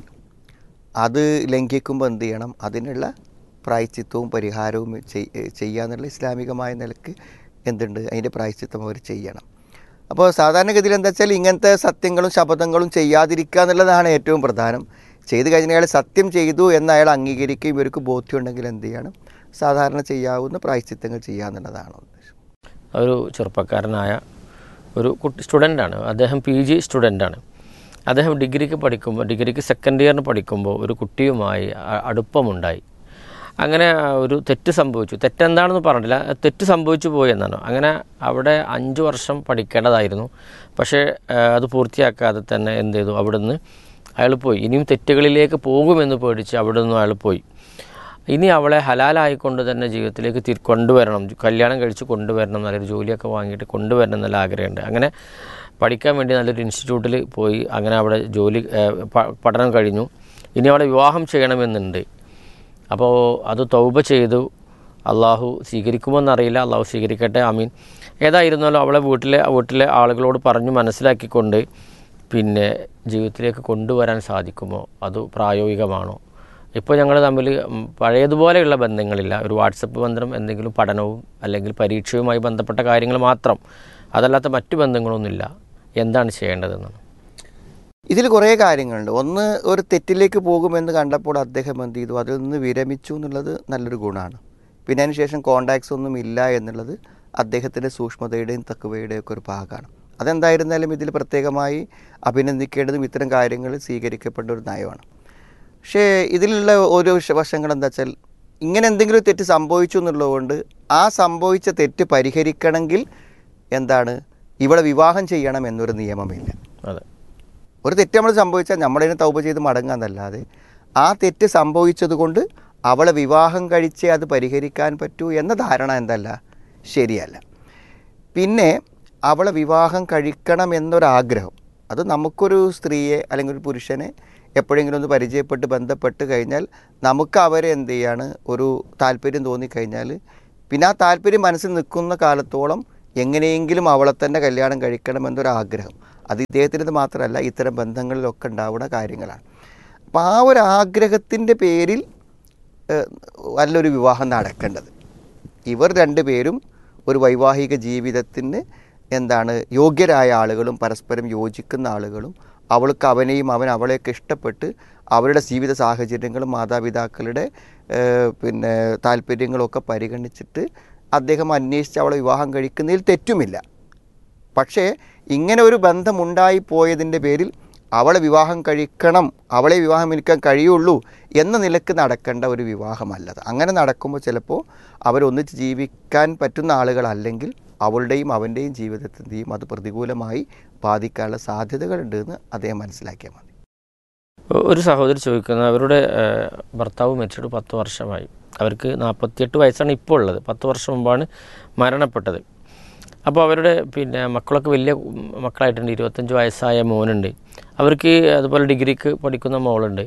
അത് ലംഘിക്കുമ്പോൾ എന്ത് ചെയ്യണം, അതിനുള്ള പ്രായശ്ചിത്തവും പരിഹാരവും ചെയ്യാന്നുള്ള ഇസ്ലാമികമായ നിലക്ക് എന്തുണ്ട്, അതിൻ്റെ പ്രായശ്ചിത്തം അവർ ചെയ്യണം. അപ്പോൾ സാധാരണഗതിയിൽ എന്താ വെച്ചാൽ ഇങ്ങനത്തെ സത്യങ്ങളും ശപഥങ്ങളും ചെയ്യാതിരിക്കുക എന്നുള്ളതാണ് ഏറ്റവും പ്രധാനം. ചെയ്ത് കഴിഞ്ഞാൽ അയാൾ സത്യം ചെയ്തു എന്ന് അയാൾ അംഗീകരിക്കുകയും ഇവർക്ക് ബോധ്യമുണ്ടെങ്കിൽ എന്ത് ചെയ്യണം, സാധാരണ ചെയ്യാവുന്ന പ്രായശ്ചിത്തങ്ങൾ ചെയ്യുക എന്നുള്ളതാണ് ഉദ്ദേശം. ഒരു ചെറുപ്പക്കാരനായ ഒരു കുട്ടി സ്റ്റുഡൻ്റാണ്, അദ്ദേഹം പി ജി സ്റ്റുഡൻ്റാണ്. അദ്ദേഹം ഡിഗ്രിക്ക് പഠിക്കുമ്പോൾ ഡിഗ്രിക്ക് സെക്കൻഡ് ഇയറിന് പഠിക്കുമ്പോൾ ഒരു കുട്ടിയുമായി അടുപ്പമുണ്ടായി. അങ്ങനെ ഒരു തെറ്റ് സംഭവിച്ചു. തെറ്റെന്താണെന്ന് പറഞ്ഞില്ല, തെറ്റ് സംഭവിച്ചു പോയി എന്നാണ്. അങ്ങനെ അവിടെ അഞ്ച് വർഷം പഠിക്കേണ്ടതായിരുന്നു. പക്ഷേ അത് പൂർത്തിയാക്കാതെ തന്നെ എന്ത് ചെയ്തു, അവിടുന്ന് അയാൾ പോയി. ഇനിയും തെറ്റുകളിലേക്ക് പോകുമെന്ന് പേടിച്ച് അവിടെ നിന്നും അയാൾ പോയി. ഇനി അവളെ ഹലാലായിക്കൊണ്ട് തന്നെ ജീവിതത്തിലേക്ക് തിരി കൊണ്ടുവരണം, കല്യാണം കഴിച്ച് കൊണ്ടുവരണം, നല്ലൊരു ജോലിയൊക്കെ വാങ്ങിയിട്ട് കൊണ്ടുവരണം എന്നുള്ള ആഗ്രഹമുണ്ട്. അങ്ങനെ പഠിക്കാൻ വേണ്ടി നല്ലൊരു ഇൻസ്റ്റിറ്റ്യൂട്ടിൽ പോയി. അങ്ങനെ അവിടെ ജോലി പഠനം കഴിഞ്ഞു. ഇനി അവളെ വിവാഹം ചെയ്യണമെന്നുണ്ട്. അപ്പോൾ അത് തൗബ ചെയ്തു. അള്ളാഹു സ്വീകരിക്കുമെന്നറിയില്ല, അള്ളാഹു സ്വീകരിക്കട്ടെ, ആമീൻ. ഏതായിരുന്നാലും അവളെ വീട്ടിലെ വീട്ടിലെ ആളുകളോട് പറഞ്ഞു മനസ്സിലാക്കിക്കൊണ്ട് പിന്നെ ജീവിതത്തിലേക്ക് കൊണ്ടുവരാൻ സാധിക്കുമോ, അത് പ്രായോഗികമാണോ? ഇപ്പോൾ ഞങ്ങൾ തമ്മിൽ പഴയതുപോലെയുള്ള ബന്ധങ്ങളില്ല, ഒരു വാട്സപ്പ് ബന്ധം, എന്തെങ്കിലും പഠനവും അല്ലെങ്കിൽ പരീക്ഷയുമായി ബന്ധപ്പെട്ട കാര്യങ്ങൾ മാത്രം, അതല്ലാത്ത മറ്റു ബന്ധങ്ങളൊന്നുമില്ല. എന്താണ് ചെയ്യേണ്ടതെന്നാണ്? ഇതിൽ കുറേ കാര്യങ്ങളുണ്ട്. ഒന്ന്, ഒരു തെറ്റിലേക്ക് പോകുമെന്ന് കണ്ടപ്പോൾ അദ്ദേഹം എന്ത് ചെയ്തു, അതിൽ നിന്ന് വിരമിച്ചു എന്നുള്ളത് നല്ലൊരു ഗുണമാണ്. പിന്നെ അതിന് ശേഷം കോണ്ടാക്ട്സ് ഒന്നും ഇല്ല എന്നുള്ളത് അദ്ദേഹത്തിൻ്റെ സൂക്ഷ്മതയുടെയും തക്കവയുടെയും ഒക്കെ ഒരു ഭാഗമാണ്. അതെന്തായിരുന്നാലും ഇതിൽ പ്രത്യേകമായി അഭിനന്ദിക്കേണ്ടതും ഇത്തരം കാര്യങ്ങൾ സ്വീകരിക്കപ്പെട്ട ഒരു നയമാണ്. പക്ഷേ ഇതിലുള്ള ഓരോ വശങ്ങൾ എന്താ വെച്ചാൽ, ഇങ്ങനെ എന്തെങ്കിലും തെറ്റ് സംഭവിച്ചു എന്നുള്ളതുകൊണ്ട് ആ സംഭവിച്ച തെറ്റ് പരിഹരിക്കണമെങ്കിൽ എന്താണ്, ഇവിടെ വിവാഹം ചെയ്യണം എന്നൊരു നിയമമില്ല. അതെ, ഒരു തെറ്റ് നമ്മൾ സംഭവിച്ചാൽ നമ്മളതിനെ തൗബ ചെയ്ത് മടങ്ങാന്നല്ലാതെ ആ തെറ്റ് സംഭവിച്ചത് കൊണ്ട് അവളെ വിവാഹം കഴിച്ചേ അത് പരിഹരിക്കാൻ പറ്റൂ എന്ന ധാരണ എന്തല്ല, ശരിയല്ല. പിന്നെ അവളെ വിവാഹം കഴിക്കണം എന്നൊരാഗ്രഹം, അത് നമുക്കൊരു സ്ത്രീയെ അല്ലെങ്കിൽ ഒരു പുരുഷനെ എപ്പോഴെങ്കിലും ഒന്ന് പരിചയപ്പെട്ട് ബന്ധപ്പെട്ട് കഴിഞ്ഞാൽ നമുക്ക് അവരെ എന്ത് ചെയ്യാണ്, ഒരു താല്പര്യം തോന്നിക്കഴിഞ്ഞാൽ പിന്നെ ആ താല്പര്യം മനസ്സിൽ നിൽക്കുന്ന കാലത്തോളം എങ്ങനെയെങ്കിലും അവളെ തന്നെ കല്യാണം കഴിക്കണമെന്നൊരാഗ്രഹം. അത് ഇദ്ദേഹത്തിനത് മാത്രമല്ല, ഇത്തരം ബന്ധങ്ങളിലൊക്കെ ഉണ്ടാവുന്ന കാര്യങ്ങളാണ്. അപ്പോൾ ആ ഒരു ആഗ്രഹത്തിൻ്റെ പേരിൽ നല്ലൊരു വിവാഹം നടക്കേണ്ടത്. ഇവർ രണ്ടുപേരും ഒരു വൈവാഹിക ജീവിതത്തിന് എന്താണ് യോഗ്യരായ ആളുകളും പരസ്പരം യോജിക്കുന്ന ആളുകളും, അവൾക്ക് അവനെയും അവൻ അവളെയൊക്കെ ഇഷ്ടപ്പെട്ട് അവരുടെ ജീവിത സാഹചര്യങ്ങളും മാതാപിതാക്കളുടെ പിന്നെ താല്പര്യങ്ങളൊക്കെ പരിഗണിച്ചിട്ട് അദ്ദേഹം അന്വേഷിച്ച് അവളെ വിവാഹം കഴിക്കുന്നതിൽ തെറ്റുമില്ല. പക്ഷേ ഇങ്ങനെ ഒരു ബന്ധമുണ്ടായിപ്പോയതിൻ്റെ പേരിൽ അവളെ വിവാഹം കഴിക്കണം, അവളെ വിവാഹം കഴിക്കാൻ കഴിയുള്ളൂ എന്ന നിലക്ക് നടക്കേണ്ട ഒരു വിവാഹമല്ലത്. അങ്ങനെ നടക്കുമ്പോൾ ചിലപ്പോൾ അവരൊന്നിച്ച് ജീവിക്കാൻ പറ്റുന്ന ആളുകളല്ലെങ്കിൽ അവളുടെയും അവൻ്റെയും ജീവിതത്തിൻ്റെയും അത് പ്രതികൂലമായി ബാധിക്കാനുള്ള സാധ്യതകളുണ്ട് എന്ന് അദ്ദേഹം മനസ്സിലാക്കിയാൽ മതി. ഒരു സഹോദരി ചോദിക്കുന്നത്, അവരുടെ ഭർത്താവ് മരിച്ചിട്ട് പത്ത് വർഷമായി. അവർക്ക് നാൽപ്പത്തിയെട്ട് വയസ്സാണ് ഇപ്പോൾ ഉള്ളത്. പത്ത് വർഷം മുമ്പാണ് മരണപ്പെട്ടത്. അപ്പോൾ അവരുടെ പിന്നെ മക്കളൊക്കെ വലിയ മക്കളായിട്ടുണ്ട്. ഇരുപത്തഞ്ച് വയസ്സായ മോനുണ്ട്. അവർക്ക് അതുപോലെ ഡിഗ്രിക്ക് പഠിക്കുന്ന മോളുണ്ട്.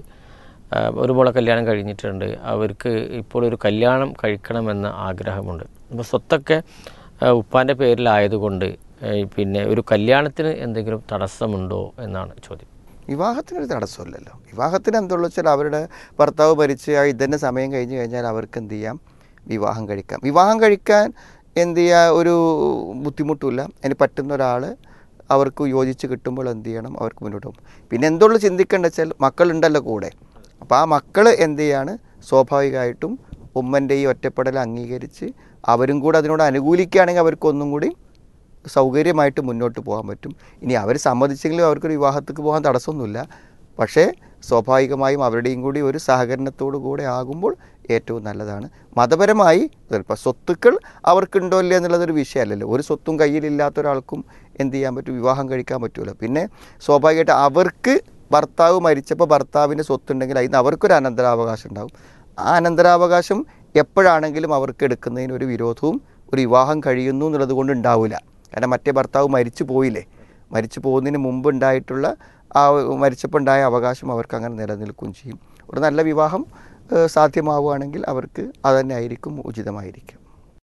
ഒരു മോളെ കല്യാണം കഴിഞ്ഞിട്ടുണ്ട്. അവർക്ക് ഇപ്പോൾ ഒരു കല്യാണം കഴിക്കണമെന്ന ആഗ്രഹമുണ്ട്. അപ്പോൾ സ്വത്തൊക്കെ ഉപ്പാൻ്റെ പേരിലായതുകൊണ്ട് പിന്നെ ഒരു കല്യാണത്തിന് എന്തെങ്കിലും തടസ്സമുണ്ടോ എന്നാണ് ചോദ്യം. വിവാഹത്തിനൊരു തടസ്സമില്ലല്ലോ. വിവാഹത്തിന് എന്തുള്ള വെച്ചാൽ അവരുടെ ഭർത്താവ് മരിച്ച് ആ ഇതിൻ്റെ സമയം കഴിഞ്ഞ് കഴിഞ്ഞാൽ അവർക്ക് എന്ത് ചെയ്യാം, വിവാഹം കഴിക്കാം. വിവാഹം കഴിക്കാൻ എന്ത് ചെയ്യുക, ഒരു ബുദ്ധിമുട്ടില്ല. അതിന് പറ്റുന്ന ഒരാൾ അവർക്ക് യോജിച്ച് കിട്ടുമ്പോൾ എന്ത് ചെയ്യണം, അവർക്ക് മുന്നോട്ട് പോകും. പിന്നെ എന്തുള്ള ചിന്തിക്കേണ്ട വെച്ചാൽ മക്കളുണ്ടല്ലോ കൂടെ. അപ്പോൾ ആ മക്കൾ എന്ത് ചെയ്യാണ്, സ്വാഭാവികമായിട്ടും ഉമ്മൻ്റെ ഈ ഒറ്റപ്പെടൽ അംഗീകരിച്ച് അവരും കൂടെ അതിനോട് അനുകൂലിക്കുകയാണെങ്കിൽ അവർക്കൊന്നും കൂടി സൗകര്യമായിട്ട് മുന്നോട്ട് പോകാൻ പറ്റും. ഇനി അവർ സമ്മതിച്ചെങ്കിലും അവർക്കൊരു വിവാഹത്തേക്ക് പോകാൻ തടസ്സമൊന്നുമില്ല. പക്ഷേ സ്വാഭാവികമായും അവരുടെയും കൂടി ഒരു സഹകരണത്തോടു കൂടെ ആകുമ്പോൾ ഏറ്റവും നല്ലതാണ്. മതപരമായി ചിലപ്പോൾ സ്വത്തുക്കൾ അവർക്കുണ്ടോ ഇല്ല എന്നുള്ളതൊരു വിഷയമല്ലല്ലോ. ഒരു സ്വത്തും കയ്യിലില്ലാത്ത ഒരാൾക്കും എന്ത് ചെയ്യാൻ പറ്റും, വിവാഹം കഴിക്കാൻ പറ്റുമല്ലോ. പിന്നെ സ്വാഭാവികമായിട്ട് അവർക്ക് ഭർത്താവ് മരിച്ചപ്പോൾ ഭർത്താവിൻ്റെ സ്വത്തുണ്ടെങ്കിൽ അതിന് അവർക്കൊരു അനന്തരാവകാശം ഉണ്ടാകും. ആ അനന്തരാവകാശം എപ്പോഴാണെങ്കിലും അവർക്ക് എടുക്കുന്നതിന് ഒരു വിരോധവും ഒരു വിവാഹം കഴിയുന്നു എന്നുള്ളത് കൊണ്ട് ഉണ്ടാവില്ല. കാരണം മറ്റേ ഭർത്താവ് മരിച്ചു പോയില്ലേ, മരിച്ചു പോകുന്നതിന് മുമ്പ് ഉണ്ടായിട്ടുള്ള ആ മരിച്ചപ്പോൾ ഉണ്ടായ അവകാശം അവർക്ക് അങ്ങനെ നിലനിൽക്കുകയും ചെയ്യും. ഒരു നല്ല വിവാഹം സാധ്യമാവുകയാണെങ്കിൽ അവർക്ക് അതുതന്നെ ആയിരിക്കും ഉചിതമായിരിക്കും.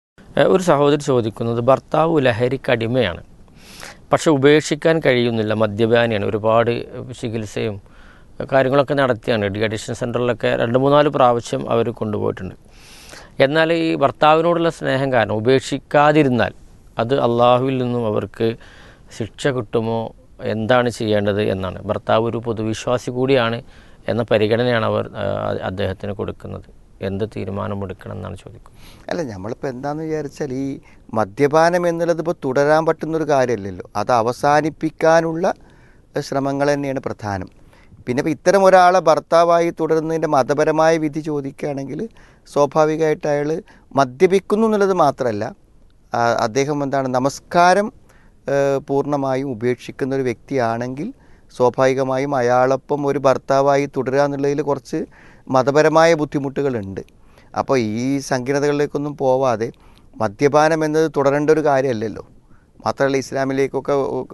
ഒരു സഹോദരി ചോദിക്കുന്നത്, ഭർത്താവ് ലഹരിക്കടിമയാണ്, പക്ഷെ ഉപേക്ഷിക്കാൻ കഴിയുന്നില്ല, മദ്യപാനിയാണ്, ഒരുപാട് ചികിത്സയും കാര്യങ്ങളൊക്കെ നടത്തിയാണ്. ഡി അഡിക്ഷൻ സെൻ്ററിലൊക്കെ രണ്ട് മൂന്നാല് പ്രാവശ്യം അവർ കൊണ്ടുപോയിട്ടുണ്ട്. എന്നാൽ ഈ ഭർത്താവിനോടുള്ള സ്നേഹം കാരണം ഉപേക്ഷിക്കാതിരുന്നാൽ അത് അള്ളാഹുവിൽ നിന്നും അവർക്ക് ശിക്ഷ കിട്ടുമോ, എന്താണ് ചെയ്യേണ്ടത് എന്നാണ്. ഭർത്താവ് ഒരു പൊതുവിശ്വാസി കൂടിയാണ് എന്ന പരിഗണനയാണ് അവർ അദ്ദേഹത്തിന് കൊടുക്കുന്നത്. എന്ത് തീരുമാനമെടുക്കണം എന്നാണ് ചോദിക്കുന്നത്. അല്ല, നമ്മളിപ്പോൾ എന്താണെന്ന് വിചാരിച്ചാൽ ഈ മദ്യപാനം എന്നുള്ളത് ഇപ്പോൾ തുടരാൻ പറ്റുന്നൊരു കാര്യമല്ലല്ലോ. അത് അവസാനിപ്പിക്കാനുള്ള ശ്രമങ്ങൾ തന്നെയാണ് പ്രധാനം. പിന്നെ ഇപ്പോൾ ഇത്തരം ഒരാളെ ഭർത്താവായി തുടരുന്നതിൻ്റെ മതപരമായ വിധി ചോദിക്കുകയാണെങ്കിൽ സ്വാഭാവികമായിട്ട് അയാൾ മദ്യപിക്കുന്നു എന്നുള്ളത് മാത്രമല്ല, അദ്ദേഹം എന്താണ് നമസ്കാരം പൂർണ്ണമായും ഉപേക്ഷിക്കുന്ന ഒരു വ്യക്തിയാണെങ്കിൽ സ്വാഭാവികമായും അയാളൊപ്പം ഒരു ഭർത്താവായി തുടരുക എന്നുള്ളതിൽ കുറച്ച് മതപരമായ ബുദ്ധിമുട്ടുകളുണ്ട്. അപ്പോൾ ഈ സങ്കീർണതകളിലേക്കൊന്നും പോവാതെ മദ്യപാനം എന്നത് തുടരേണ്ട ഒരു കാര്യമല്ലല്ലോ. മാത്രമല്ല ഇസ്ലാമിലേക്കൊക്കെ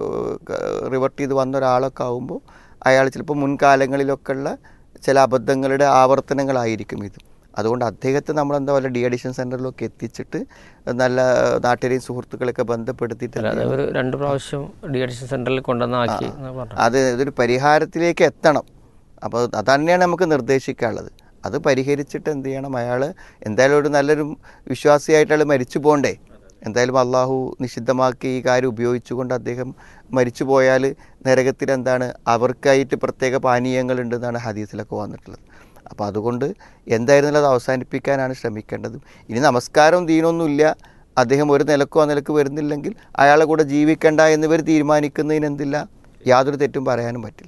റിവർട്ട് ചെയ്ത് വന്ന ഒരാളൊക്കെ ആകുമ്പോൾ അയാൾ ചിലപ്പോൾ മുൻകാലങ്ങളിലൊക്കെ ഉള്ള ചില അബദ്ധങ്ങളുടെ ആവർത്തനങ്ങളായിരിക്കും ഇത്. അതുകൊണ്ട് അദ്ദേഹത്തെ നമ്മളെന്താ പറയുക, ഡി അഡിക്ഷൻ സെൻ്ററിലൊക്കെ എത്തിച്ചിട്ട് നല്ല നാട്ടുകാരെയും സുഹൃത്തുക്കളൊക്കെ ബന്ധപ്പെടുത്തിയിട്ട് രണ്ട് പ്രാവശ്യം ഡി അഡിക്ഷൻ സെൻ്ററിൽ കൊണ്ടുവന്നാക്കി അത് ഇതൊരു പരിഹാരത്തിലേക്ക് എത്തണം. അപ്പോൾ അത് തന്നെയാണ് നമുക്ക് നിർദ്ദേശിക്കാനുള്ളത്. അത് പരിഹരിച്ചിട്ട് എന്ത് ചെയ്യണം, അയാൾ എന്തായാലും ഒരു നല്ലൊരു വിശ്വാസിയായിട്ട് അയാൾ മരിച്ചു പോകണ്ടേ. എന്തായാലും അള്ളാഹു നിഷിദ്ധമാക്കി ഈ കാര്യം ഉപയോഗിച്ചുകൊണ്ട് അദ്ദേഹം മരിച്ചു പോയാൽ നരകത്തിൽ എന്താണ് അവർക്കായിട്ട് പ്രത്യേക പാനീയങ്ങളുണ്ടെന്നാണ് ഹദീസിലൊക്കെ വന്നിട്ടുള്ളത്. അപ്പോൾ അതുകൊണ്ട് എന്തായിരുന്നാലും അത് അവസാനിപ്പിക്കാനാണ് ശ്രമിക്കേണ്ടത്. ഇനി നമസ്കാരവും ദീനൊന്നുമില്ല, അദ്ദേഹം ഒരു നിലക്കോ ആ നിലക്ക് വരുന്നില്ലെങ്കിൽ അയാളെ കൂടെ ജീവിക്കണ്ട എന്നിവർ തീരുമാനിക്കുന്നതിന് എന്തില്ല, യാതൊരു തെറ്റും പറയാനും പറ്റില്ല.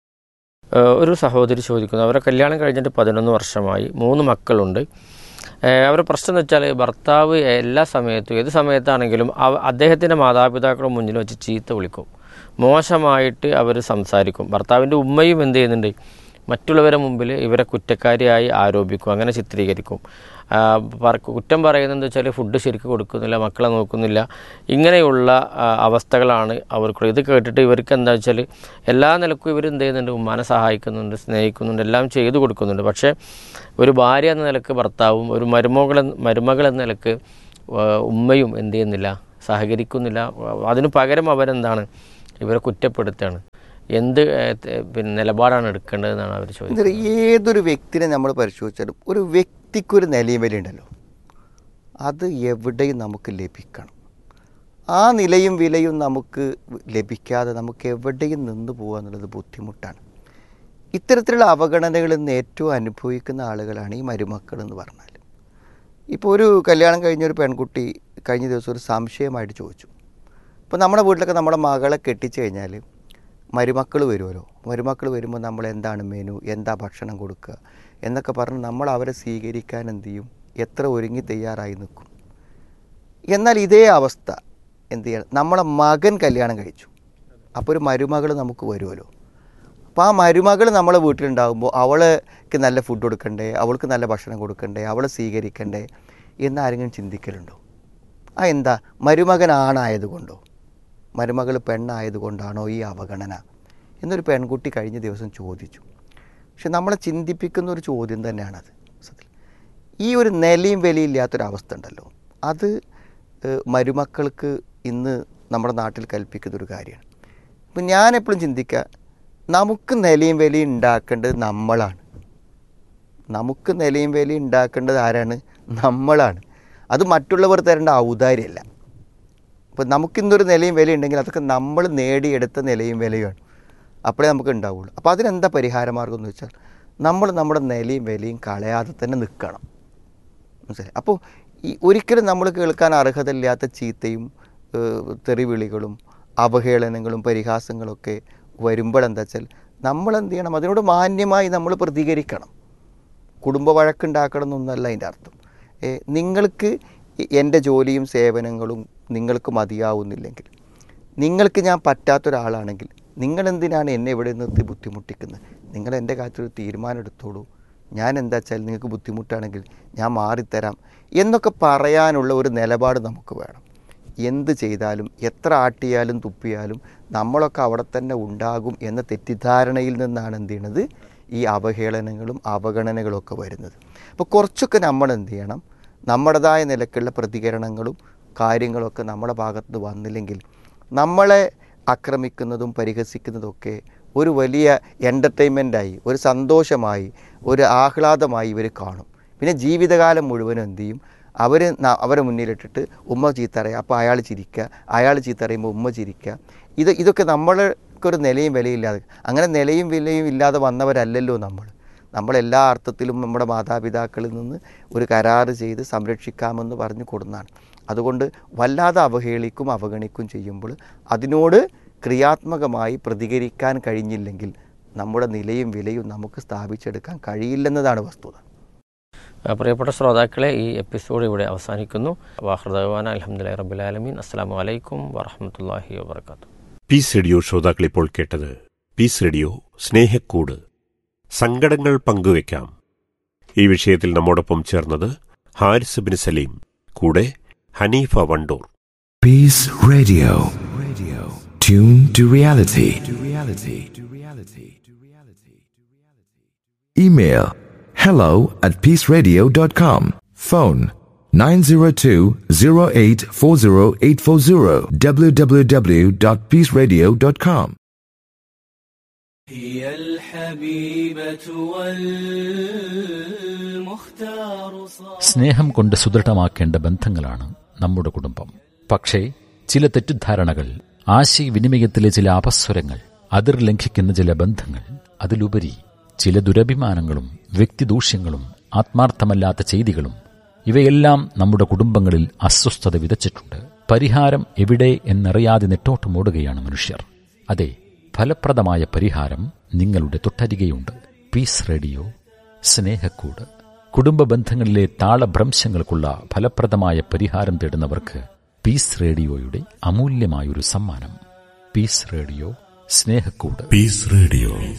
ഒരു സഹോദരി ചോദിക്കുന്നു, അവരെ കല്യാണം കഴിഞ്ഞിട്ട് പതിനൊന്ന് വർഷമായി, മൂന്ന് മക്കളുണ്ട്. അവരുടെ പ്രശ്നം എന്ന് വെച്ചാൽ ഭർത്താവ് എല്ലാ സമയത്തും ഏത് സമയത്താണെങ്കിലും അദ്ദേഹത്തിൻ്റെ മാതാപിതാക്കളുടെ മുന്നിൽ വെച്ച് ചീത്ത വിളിക്കും, മോശമായിട്ട് അവർ സംസാരിക്കും. ഭർത്താവിൻ്റെ ഉമ്മയും എന്ത് ചെയ്യുന്നുണ്ട്, മറ്റുള്ളവരുടെ മുമ്പിൽ ഇവരെ കുറ്റക്കാരിയായി ആരോപിക്കും, അങ്ങനെ ചിത്രീകരിക്കും. കുറ്റം പറയുന്നതെന്ന് വെച്ചാൽ ഫുഡ് ശരിക്കും കൊടുക്കുന്നില്ല, മക്കളെ നോക്കുന്നില്ല, ഇങ്ങനെയുള്ള അവസ്ഥകളാണ് അവർക്കുള്ളത്. ഇത് കേട്ടിട്ട് ഇവർക്ക് എന്താ വെച്ചാൽ എല്ലാ നിലക്കും ഇവർ എന്ത് ചെയ്യുന്നുണ്ട്, ഉമ്മാനെ സഹായിക്കുന്നുണ്ട്, സ്നേഹിക്കുന്നുണ്ട്, എല്ലാം ചെയ്തു കൊടുക്കുന്നുണ്ട്. പക്ഷേ ഒരു ഭാര്യ എന്ന നിലക്ക് ഭർത്താവും ഒരു മരുമകൾ മരുമകൾ എന്ന നിലക്ക് ഉമ്മയും എന്ത് ചെയ്യുന്നില്ല, സഹകരിക്കുന്നില്ല. അതിനു പകരം അവരെന്താണ്, ഇവരെ കുറ്റപ്പെടുത്തുകയാണ്. എന്ത് പിന്നെ നിലപാടാണ് എടുക്കേണ്ടതെന്നാണ് അവർ ചോദിക്കുന്നത്. ഏതൊരു വ്യക്തിനെ നമ്മൾ പരിശോധിച്ചാലും ഒരു വ്യക്തിക്കൊരു നിലയും വിലയുണ്ടല്ലോ, അത് എവിടെയും നമുക്ക് ലഭിക്കണം. ആ നിലയും വിലയും നമുക്ക് ലഭിക്കാതെ നമുക്ക് എവിടെയും നിന്ന് പോകുക എന്നുള്ളത് ബുദ്ധിമുട്ടാണ്. ഇത്തരത്തിലുള്ള അവഗണനകളിൽ നിന്ന് ഏറ്റവും അനുഭവിക്കുന്ന ആളുകളാണ് ഈ മരുമക്കൾ എന്ന് പറഞ്ഞാൽ. ഇപ്പോൾ ഒരു കല്യാണം കഴിഞ്ഞൊരു പെൺകുട്ടി കഴിഞ്ഞ ദിവസം ഒരു സംശയമായിട്ട് ചോദിച്ചു. ഇപ്പോൾ നമ്മുടെ വീട്ടിലൊക്കെ നമ്മുടെ മകളെ കെട്ടിച്ചു കഴിഞ്ഞാൽ മരുമക്കൾ വരുമല്ലോ. മരുമക്കൾ വരുമ്പോൾ നമ്മൾ എന്താണ് മെനു, എന്താ ഭക്ഷണം കൊടുക്കുക എന്നൊക്കെ പറഞ്ഞ് നമ്മൾ അവരെ സ്വീകരിക്കാൻ എന്ത് ചെയ്യും, എത്ര ഒരുങ്ങി തയ്യാറായി നിൽക്കും. എന്നാൽ ഇതേ അവസ്ഥ എന്ത് ചെയ്യണം, നമ്മളെ മകൻ കല്യാണം കഴിച്ചു, അപ്പോൾ ഒരു മരുമകൾ നമുക്ക് വരുമല്ലോ. അപ്പോൾ ആ മരുമകൾ നമ്മളെ വീട്ടിലുണ്ടാകുമ്പോൾ അവൾക്ക് നല്ല ഫുഡ് കൊടുക്കണ്ടേ, അവൾക്ക് നല്ല ഭക്ഷണം കൊടുക്കണ്ടേ, അവളെ സ്വീകരിക്കണ്ടേ എന്നാരെങ്കിലും ചിന്തിക്കലുണ്ടോ? ആ എന്താ, മരുമകനാണായതുകൊണ്ടോ, മരുമകൾ പെണ്ണായതുകൊണ്ടാണോ ഈ അവഗണന എന്നൊരു പെൺകുട്ടി കഴിഞ്ഞ ദിവസം ചോദിച്ചു. പക്ഷെ നമ്മളെ ചിന്തിപ്പിക്കുന്ന ഒരു ചോദ്യം തന്നെയാണത്. സത്യത്തിൽ ഈ ഒരു നിലയും വിലയില്ലാത്തൊരവസ്ഥ ഉണ്ടല്ലോ, അത് മരുമക്കൾക്ക് ഇന്ന് നമ്മുടെ നാട്ടിൽ കൽപ്പിക്കുന്നൊരു കാര്യമാണ്. ഇപ്പം ഞാനെപ്പോഴും ചിന്തിക്കുക, നമുക്ക് നിലയും വിലയും ഉണ്ടാക്കേണ്ടത് നമ്മളാണ്. നമുക്ക് നിലയും വിലയും ഉണ്ടാക്കേണ്ടത് ആരാണ്? നമ്മളാണ്. അത് മറ്റുള്ളവർ തരേണ്ട ഔദാര്യമല്ല. അപ്പോൾ നമുക്കിന്നൊരു നിലയും വിലയും ഉണ്ടെങ്കിൽ അതൊക്കെ നമ്മൾ നേടിയെടുത്ത നിലയും വിലയുമാണ്. അപ്പോഴേ നമുക്ക് ഉണ്ടാവുള്ളൂ. അപ്പോൾ അതിനെന്താ പരിഹാരമാർഗം എന്ന് വെച്ചാൽ നമ്മൾ നമ്മുടെ നിലയും വിലയും കളയാതെ തന്നെ നിൽക്കണം. മനസ്സിലായി? അപ്പോൾ ഈ ഒരിക്കലും നമ്മൾ കേൾക്കാൻ അർഹതയില്ലാത്ത ചീത്തയും തെറിവിളികളും അവഹേളനങ്ങളും പരിഹാസങ്ങളൊക്കെ വരുമ്പോഴെന്താ വെച്ചാൽ നമ്മളെന്ത് ചെയ്യണം, അതിനോട് മാന്യമായി നമ്മൾ പ്രതികരിക്കണം. കുടുംബ വഴക്കുണ്ടാക്കണം എന്നൊന്നല്ല അതിൻ്റെ അർത്ഥം. നിങ്ങൾക്ക് എൻ്റെ ജോലിയും സേവനങ്ങളും നിങ്ങൾക്ക് മതിയാവുന്നില്ലെങ്കിൽ, നിങ്ങൾക്ക് ഞാൻ പറ്റാത്തൊരാളാണെങ്കിൽ നിങ്ങളെന്തിനാണ് എന്നെ ഇവിടെ നിർത്തി ബുദ്ധിമുട്ടിക്കുന്നത്? നിങ്ങൾ എൻ്റെ കാര്യത്തിൽ തീരുമാനം എടുത്തോളൂ. ഞാൻ എന്താ വെച്ചാൽ നിങ്ങൾക്ക് ബുദ്ധിമുട്ടാണെങ്കിൽ ഞാൻ മാറിത്തരാം എന്നൊക്കെ പറയാനുള്ള ഒരു നിലപാട് നമുക്ക് വേണം. എന്ത് ചെയ്താലും എത്ര ആട്ടിയാലും തുപ്പിയാലും നമ്മളൊക്കെ അവിടെ തന്നെ ഉണ്ടാകും എന്ന തെറ്റിദ്ധാരണയിൽ നിന്നാണ് എന്ത് ചെയ്യണത്, ഈ അവഹേളനങ്ങളും അവഗണനകളും ഒക്കെ വരുന്നത്. അപ്പോൾ കുറച്ചൊക്കെ നമ്മൾ എന്ത് ചെയ്യണം, നമ്മുടേതായ നിലക്കുള്ള പ്രതികരണങ്ങളും കാര്യങ്ങളൊക്കെ നമ്മുടെ ഭാഗത്ത് നിന്ന് വന്നില്ലെങ്കിൽ നമ്മളെ ആക്രമിക്കുന്നതും പരിഹസിക്കുന്നതൊക്കെ ഒരു വലിയ എൻ്റർടൈൻമെൻറ്റായി, ഒരു സന്തോഷമായി, ഒരു ആഹ്ലാദമായി ഇവർ കാണും. പിന്നെ ജീവിതകാലം മുഴുവനും എന്ത് ചെയ്യും, അവർ അവരെ മുന്നിലിട്ടിട്ട് ഉമ്മ ചീത്തറിയുക, അപ്പോൾ അയാൾ ചിരിക്കുക, അയാൾ ചീത്തറിയുമ്പോൾ ഉമ്മ ചിരിക്കുക. ഇത് ഇതൊക്കെ നമ്മൾക്കൊരു നിലയും വിലയില്ലാതെ, അങ്ങനെ നിലയും വിലയും ഇല്ലാതെ വന്നവരല്ലല്ലോ നമ്മൾ. നമ്മളെല്ലാ അർത്ഥത്തിലും നമ്മുടെ മാതാപിതാക്കളിൽ നിന്ന് ഒരു കരാറ് ചെയ്ത് സംരക്ഷിക്കാമെന്ന് പറഞ്ഞു കൊടുന്നാണ്. അതുകൊണ്ട് വല്ലാതെ അവഹേളിക്കും അവഗണിക്കും ചെയ്യുമ്പോൾ അതിനോട് ക്രിയാത്മകമായി പ്രതികരിക്കാൻ കഴിഞ്ഞില്ലെങ്കിൽ നമ്മുടെ നിലയും വിലയും നമുക്ക് സ്ഥാപിച്ചെടുക്കാൻ കഴിയില്ലെന്നതാണ് വസ്തുത. പ്രിയപ്പെട്ട ശ്രോതാക്കളെ, ഈ എപ്പിസോഡ് ഇവിടെ അവസാനിക്കുന്നു. വാഹൃദവാന അൽഹംദുലില്ലാഹി റബ്ബിൽ ആലമീൻ. അസ്സലാമു അലൈക്കും വറഹ്മത്തുള്ളാഹി വബറകാതുഹു. പീസ് റേഡിയോ ശ്രോതാക്കൾ ഇപ്പോൾ കേട്ടത് പീസ് റേഡിയോ സ്നേഹക്കൂട്. സങ്കടങ്ങൾ പങ്കുവെക്കാം. ഈ വിഷയത്തിൽ നമ്മോടൊപ്പം ചേർന്നത് ഹാരിസ് ബിൻ സലീം, കൂടെ Haneefa Wandoor. Peace Radio. Radio. Tune to reality. To reality. To reality. To reality. Email hello at peaceradio dot com. Phone nine zero two zero eight four zero eight four zero. w w w dot peace radio dot com. هي الحبيبة والمختار. സ്നേഹം കൊണ്ട് സുദൃഢമാക്കേണ്ട ബന്ധങ്ങളാണ് നമ്മുടെ കുടുംബം. പക്ഷേ ചില തെറ്റിദ്ധാരണകൾ, ആശയവിനിമയത്തിലെ ചില അപസ്വരങ്ങൾ, അതിർ ലംഘിക്കുന്ന ചില ബന്ധങ്ങൾ, അതിലുപരി ചില ദുരഭിമാനങ്ങളും വ്യക്തിദൂഷ്യങ്ങളും ആത്മാർത്ഥമല്ലാത്ത ചെയ്തികളും, ഇവയെല്ലാം നമ്മുടെ കുടുംബങ്ങളിൽ അസ്വസ്ഥത വിതച്ചിട്ടുണ്ട്. പരിഹാരം എവിടെ എന്നറിയാതെ നെട്ടോട്ടമോടുകയാണ് മനുഷ്യർ. അതെ, ഫലപ്രദമായ പരിഹാരം നിങ്ങളുടെ തൊട്ടരികെയുണ്ട്. Piece radio Snehakkoodu. കുടുംബ ബന്ധങ്ങളിലെ താളഭ്രംശങ്ങൾക്കുള്ള ഫലപ്രദമായ പരിഹാരം തേടുന്നവർക്ക് പീസ് റേഡിയോയുടെ അമൂല്യമായൊരു സമ്മാനം. Piece radio Snehakkoodu. Piece radio